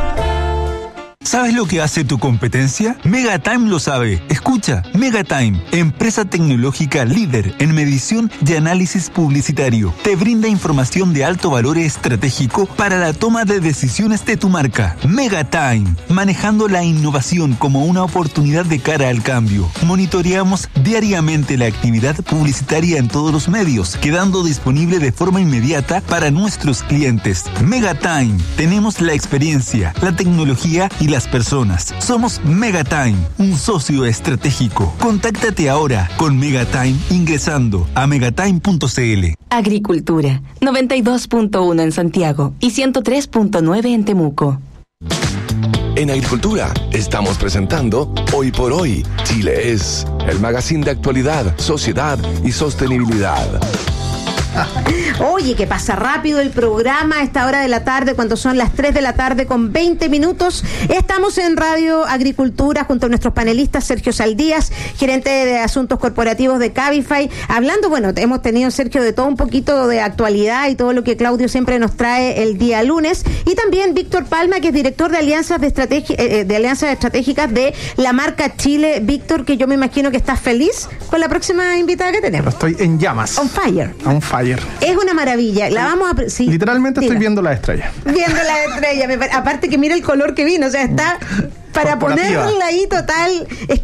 ¿Sabes lo que hace tu competencia? Megatime lo sabe. Escucha, Megatime, empresa tecnológica líder en medición y análisis publicitario. Te brinda información de alto valor estratégico para la toma de decisiones de tu marca. Megatime, manejando la innovación como una oportunidad de cara al cambio. Monitoreamos diariamente la actividad publicitaria en todos los medios, quedando disponible de forma inmediata para nuestros clientes. Megatime, tenemos la experiencia, la tecnología y la las personas. Somos Megatime, un socio estratégico. Contáctate ahora con Megatime ingresando a megatime punto c l.
Agricultura, noventa y dos punto uno en Santiago y ciento tres punto nueve en Temuco.
En Agricultura estamos presentando Hoy por Hoy, Chile es, el magazine de actualidad, sociedad y sostenibilidad.
Oye, que pasa rápido el programa a esta hora de la tarde, cuando son las tres de la tarde con veinte minutos. Estamos en Radio Agricultura junto a nuestros panelistas Sergio Saldías, gerente de Asuntos Corporativos de Cabify, hablando, bueno, hemos tenido, Sergio, de todo un poquito de actualidad y todo lo que Claudio siempre nos trae el día lunes, y también Víctor Palma, que es director de alianzas de, estrategi- eh, de alianzas estratégicas de la marca Chile. Víctor, que yo me imagino que estás feliz con la próxima invitada que tenemos.
Pero estoy en llamas.
On fire.
On fire.
Es una maravilla. La vamos a... Sí,
literalmente
dila.
Estoy viendo la estrella.
Viendo la estrella. Me, aparte que mira el color que vino. O sea, está para ponerla ahí total. Es que es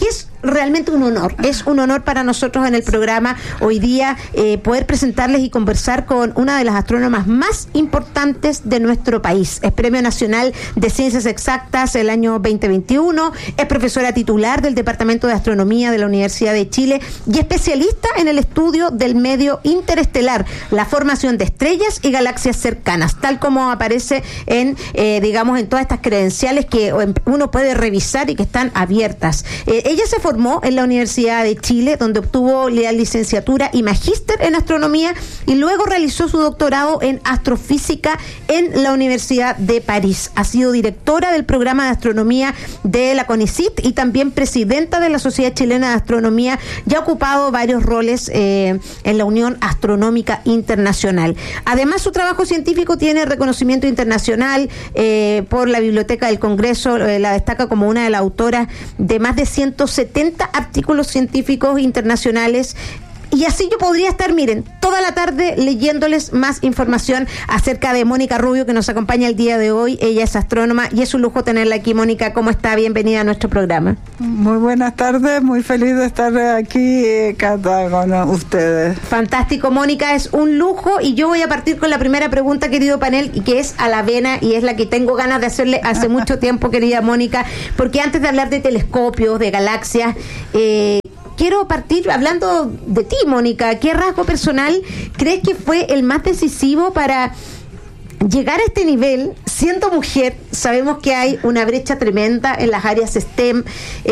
realmente un honor, es un honor para nosotros en el programa hoy día eh, poder presentarles y conversar con una de las astrónomas más importantes de nuestro país. Es Premio Nacional de Ciencias Exactas el año veinte veintiuno, es profesora titular del Departamento de Astronomía de la Universidad de Chile y especialista en el estudio del medio interestelar, la formación de estrellas y galaxias cercanas, tal como aparece en, eh, digamos, en todas estas credenciales que uno puede revisar y que están abiertas. Eh, ella se formó en la Universidad de Chile, donde obtuvo la licenciatura y magíster en astronomía y luego realizó su doctorado en astrofísica en la Universidad de París. Ha sido directora del programa de astronomía de la CONICIT y también presidenta de la Sociedad Chilena de Astronomía y ha ocupado varios roles eh, en la Unión Astronómica Internacional. Además, su trabajo científico tiene reconocimiento internacional eh, por la Biblioteca del Congreso, eh, la destaca como una de las autoras de más de ciento setenta artículos científicos internacionales. Y así yo podría estar, miren, toda la tarde leyéndoles más información acerca de Mónica Rubio, que nos acompaña el día de hoy. Ella es astrónoma y es un lujo tenerla aquí. Mónica, ¿cómo está? Bienvenida a nuestro programa.
Muy buenas tardes, muy feliz de estar aquí, Cata, con ustedes.
Fantástico, Mónica, es un lujo. Y yo voy a partir con la primera pregunta, querido panel, y que es a la vena, y es la que tengo ganas de hacerle hace mucho tiempo, querida Mónica, porque antes de hablar de telescopios, de galaxias, eh, quiero partir hablando de ti, Mónica. ¿Qué rasgo personal crees que fue el más decisivo para llegar a este nivel? Siendo mujer, sabemos que hay una brecha tremenda en las áreas STEM,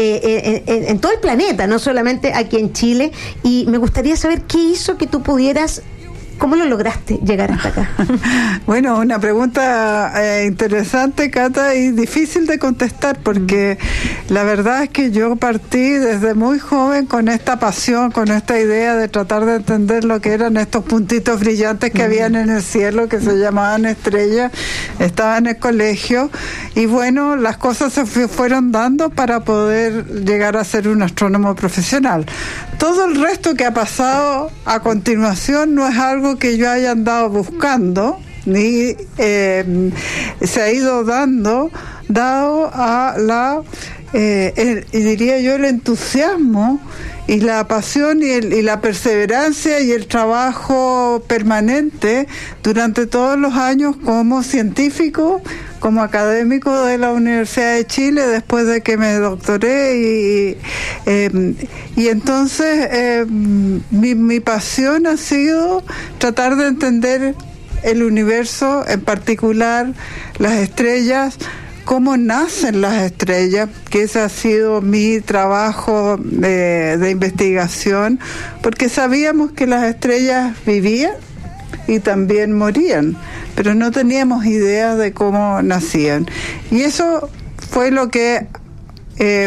eh, en, en, en todo el planeta, no solamente aquí en Chile. Y me gustaría saber qué hizo que tú pudieras... ¿Cómo lo lograste llegar hasta acá?
Bueno, una pregunta eh, interesante, Cata, y difícil de contestar, porque mm. la verdad es que yo partí desde muy joven con esta pasión, con esta idea de tratar de entender lo que eran estos puntitos brillantes que mm. habían en el cielo, que se llamaban estrellas. Estaba en el colegio y bueno, las cosas se fueron dando para poder llegar a ser un astrónomo profesional. Todo el resto que ha pasado a continuación no es algo que yo haya andado buscando, ni eh, se ha ido dando, dado a la, eh, el, y diría yo, el entusiasmo y la pasión y, el, y la perseverancia y el trabajo permanente durante todos los años como científico, como académico de la Universidad de Chile, después de que me doctoré, y, eh, y entonces eh, mi, mi pasión ha sido tratar de entender el universo, en particular las estrellas, cómo nacen las estrellas, que ese ha sido mi trabajo de, de investigación, porque sabíamos que las estrellas vivían y también morían, pero no teníamos idea de cómo nacían. Y eso fue lo que eh,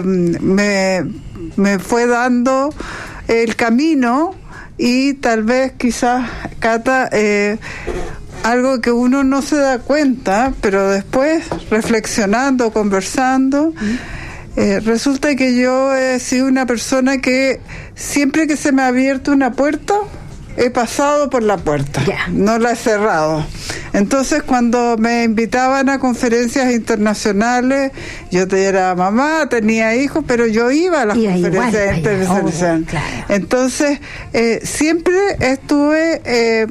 me, me fue dando el camino, y tal vez quizás, Cata, eh, algo que uno no se da cuenta, pero después, reflexionando, conversando, eh, resulta que yo he sido una persona que siempre que se me ha abierto una puerta, he pasado por la puerta, yeah. no la he cerrado. Entonces, cuando me invitaban a conferencias internacionales, yo era mamá, tenía hijos, pero yo iba a las y conferencias internacionales. Oh, claro. Entonces, eh, siempre estuve eh,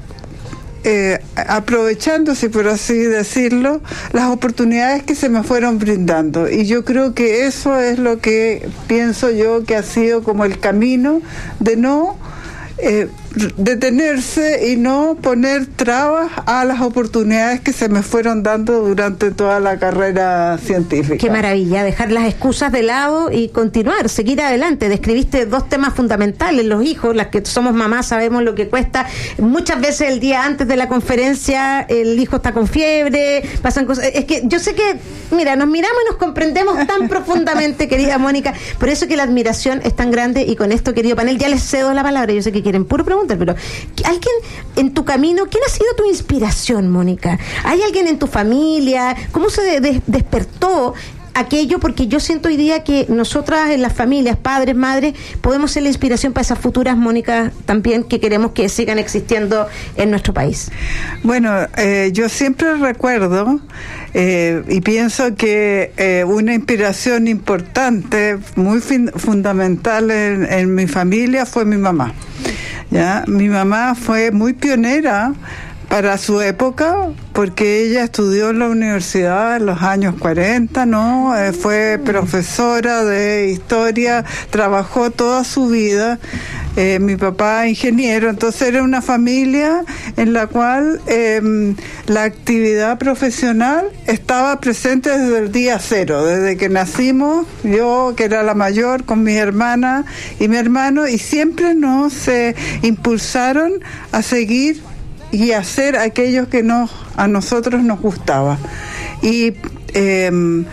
eh, aprovechando, si por así decirlo, las oportunidades que se me fueron brindando. Y yo creo que eso es lo que pienso yo que ha sido como el camino de no... Eh, detenerse y no poner trabas a las oportunidades que se me fueron dando durante toda la carrera científica.
Qué maravilla, dejar las excusas de lado y continuar, seguir adelante. Describiste dos temas fundamentales, los hijos, las que somos mamás sabemos lo que cuesta. Muchas veces el día antes de la conferencia el hijo está con fiebre, pasan cosas. Es que yo sé que, mira, nos miramos y nos comprendemos tan profundamente, querida Mónica, por eso que la admiración es tan grande. Y con esto, querido panel, ya les cedo la palabra. Yo sé que quieren puro preguntar, pero ¿alguien en tu camino, quién ha sido tu inspiración, Mónica? ¿Hay alguien en tu familia? ¿Cómo se de- de- despertó aquello? Porque yo siento hoy día que nosotras en las familias, padres, madres, podemos ser la inspiración para esas futuras Mónicas también que queremos que sigan existiendo en nuestro país.
Bueno, eh, yo siempre recuerdo Eh, y pienso que eh, una inspiración importante, muy fin- fundamental en, en mi familia fue mi mamá. ¿Ya? Mi mamá fue muy pionera para su época, porque ella estudió en la universidad en los años cuarenta, ¿no? Eh, fue profesora de historia, trabajó toda su vida. Eh, mi papá ingeniero, entonces era una familia en la cual eh, la actividad profesional estaba presente desde el día cero, desde que nacimos, yo que era la mayor con mi hermana y mi hermano, y siempre nos se impulsaron a seguir y hacer aquello que nos, a nosotros nos gustaba. Y eh,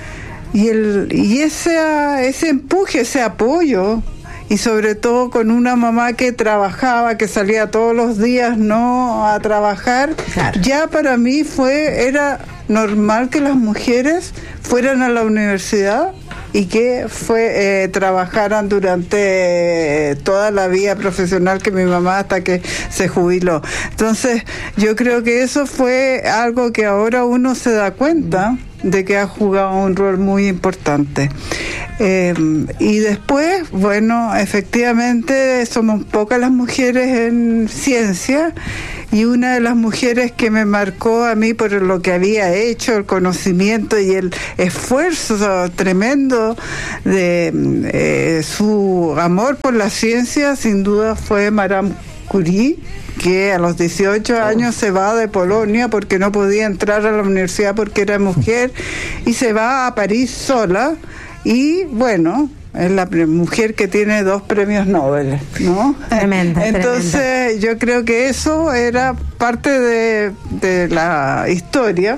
y el y ese ese empuje, ese apoyo, y sobre todo con una mamá que trabajaba, que salía todos los días no a trabajar, claro. Ya para mí fue era normal que las mujeres fueran a la universidad y que fue eh, trabajaran durante toda la vida profesional que mi mamá hasta que se jubiló. Entonces yo creo que eso fue algo que ahora uno se da cuenta de que ha jugado un rol muy importante. Eh, y después, bueno, efectivamente somos pocas las mujeres en ciencia, y una de las mujeres que me marcó a mí por lo que había hecho, el conocimiento y el esfuerzo tremendo de eh, su amor por la ciencia, sin duda fue Madame Curie, que a los dieciocho años se va de Polonia porque no podía entrar a la universidad porque era mujer, y se va a París sola, y bueno, es la mujer que tiene dos premios Nobel, ¿no?
Tremenda.
Entonces
tremenda.
Yo creo que eso era parte de, de la historia.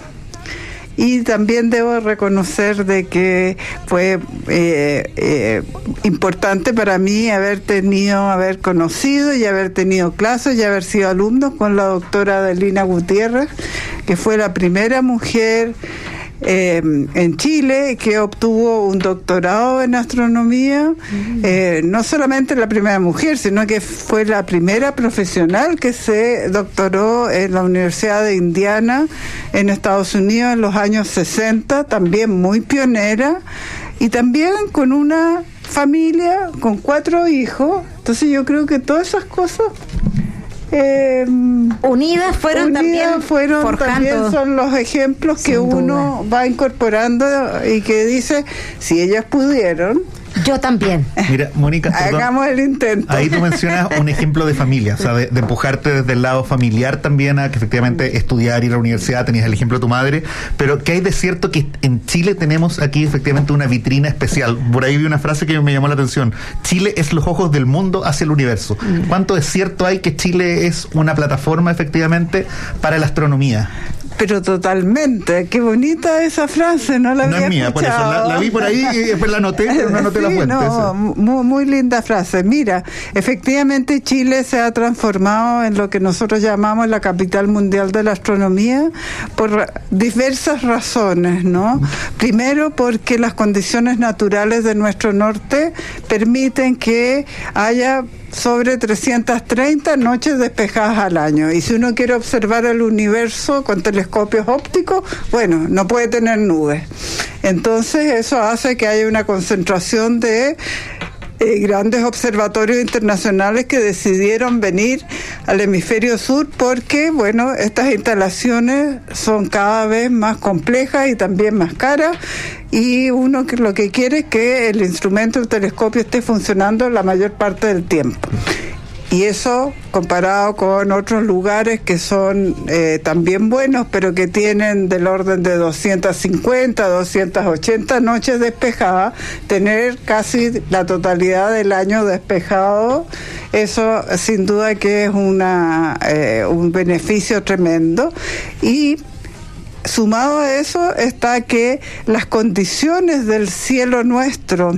Y también debo reconocer de que fue eh, eh, importante para mí haber tenido, haber conocido y haber tenido clases y haber sido alumnos con la doctora Adelina Gutiérrez, que fue la primera mujer Eh, en Chile que obtuvo un doctorado en astronomía, mm. eh, no solamente la primera mujer, sino que fue la primera profesional que se doctoró en la Universidad de Indiana en Estados Unidos en los años sesenta, también muy pionera, y también con una familia con cuatro hijos. Entonces yo creo que todas esas cosas Eh,
unidas fueron
unidas
también
fueron
forjando.
También son los ejemplos que
Sin
uno
duda.
va incorporando y que dice, si ellas pudieron,
yo también.
Mira, Mónica, perdón,
hagamos el intento.
ahí tú mencionas un ejemplo de familia, o sea, de, de empujarte desde el lado familiar también a que efectivamente estudiar, ir a la universidad, tenías el ejemplo de tu madre, pero que hay de cierto que en Chile tenemos aquí efectivamente una vitrina especial. Por ahí vi una frase que me llamó la atención: Chile es los ojos del mundo hacia el universo. ¿Cuánto de cierto hay que Chile es una plataforma efectivamente para la astronomía?
Pero totalmente, qué bonita esa frase, no la
No
había
es mía, por eso
escuchado.
la, la vi por ahí y después la anoté, pero no anoté
Sí,
la fuente.
no, muy, muy linda frase. Mira, efectivamente Chile se ha transformado en lo que nosotros llamamos la capital mundial de la astronomía por diversas razones, ¿no? Primero, porque las condiciones naturales de nuestro norte permiten que haya sobre trescientas treinta noches despejadas al año, y si uno quiere observar el universo con telescopios ópticos, bueno, no puede tener nubes. Entonces eso hace que haya una concentración de eh, grandes observatorios internacionales que decidieron venir al hemisferio sur porque, bueno, estas instalaciones son cada vez más complejas y también más caras, y uno que lo que quiere es que el instrumento, el telescopio, esté funcionando la mayor parte del tiempo. Y eso, comparado con otros lugares que son eh, también buenos, pero que tienen del orden de doscientas cincuenta, doscientas ochenta noches despejadas, tener casi la totalidad del año despejado, eso sin duda que es una eh, un beneficio tremendo. Y sumado a eso está que las condiciones del cielo nuestro,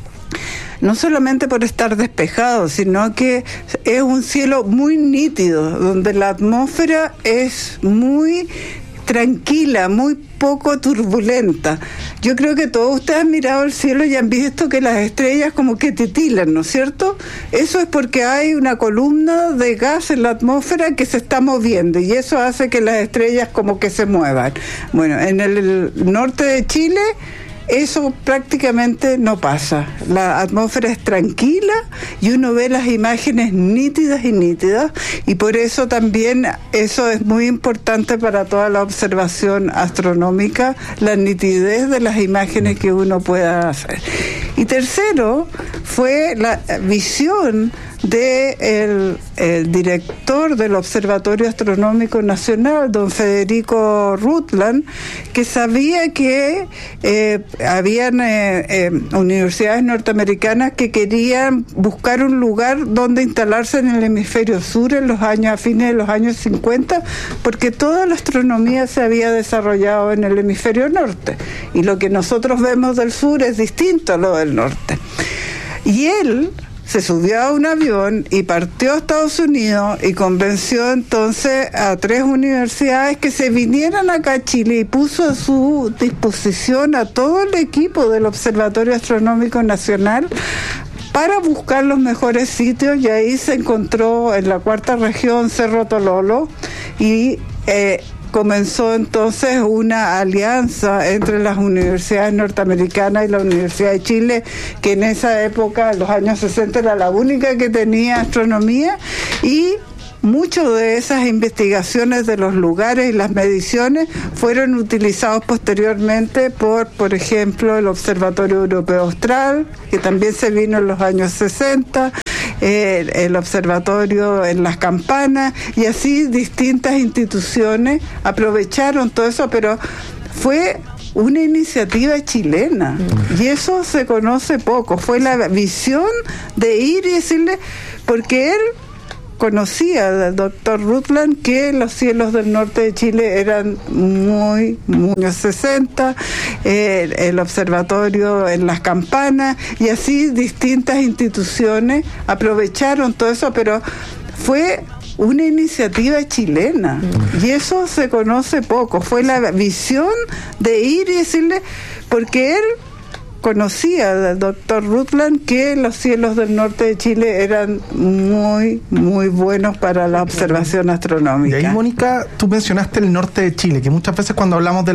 no solamente por estar despejado, sino que es un cielo muy nítido, donde la atmósfera es muy tranquila, muy poco turbulenta. Yo creo que todos ustedes han mirado el cielo y han visto que las estrellas como que titilan, ¿no es cierto? Eso es porque hay una columna de gas en la atmósfera que se está moviendo y eso hace que las estrellas como que se muevan. Bueno, en el norte de Chile eso prácticamente no pasa. La atmósfera es tranquila y uno ve las imágenes nítidas y nítidas, y por eso también eso es muy importante para toda la observación astronómica, la nitidez de las imágenes que uno pueda hacer. Y tercero fue la visión de el, el director del Observatorio Astronómico Nacional, don Federico Rutland, que sabía que eh, habían eh, eh, universidades norteamericanas que querían buscar un lugar donde instalarse en el hemisferio sur en los años, a fines de los años cincuenta, porque toda la astronomía se había desarrollado en el hemisferio norte, y lo que nosotros vemos del sur es distinto a lo del norte. Y él se subió a un avión y partió a Estados Unidos y convenció entonces a tres universidades que se vinieran acá a Chile y puso a su disposición a todo el equipo del Observatorio Astronómico Nacional para buscar los mejores sitios, y ahí se encontró en la cuarta región Cerro Tololo y eh, comenzó entonces una alianza entre las universidades norteamericanas y la Universidad de Chile, que en esa época, en los años sesenta, era la única que tenía astronomía, y muchas de esas investigaciones de los lugares y las mediciones fueron utilizados posteriormente por, por ejemplo, el Observatorio Europeo Austral, que también se vino en los años sesenta, El, el observatorio en Las Campanas, y así distintas instituciones aprovecharon todo eso, pero fue una iniciativa chilena y eso se conoce poco. Fue la visión de ir y decirle, porque él conocía del doctor Rutland que los cielos del norte de Chile eran muy, muy años sesenta, eh, el observatorio en Las Campanas, y así distintas instituciones aprovecharon todo eso, pero fue una iniciativa chilena y eso se conoce poco. Fue la visión de ir y decirle, porque él conocía del doctor Rutland que los cielos del norte de Chile eran muy, muy buenos para la observación astronómica.
Y ahí, Mónica, tú mencionaste el norte de Chile, que muchas veces cuando hablamos de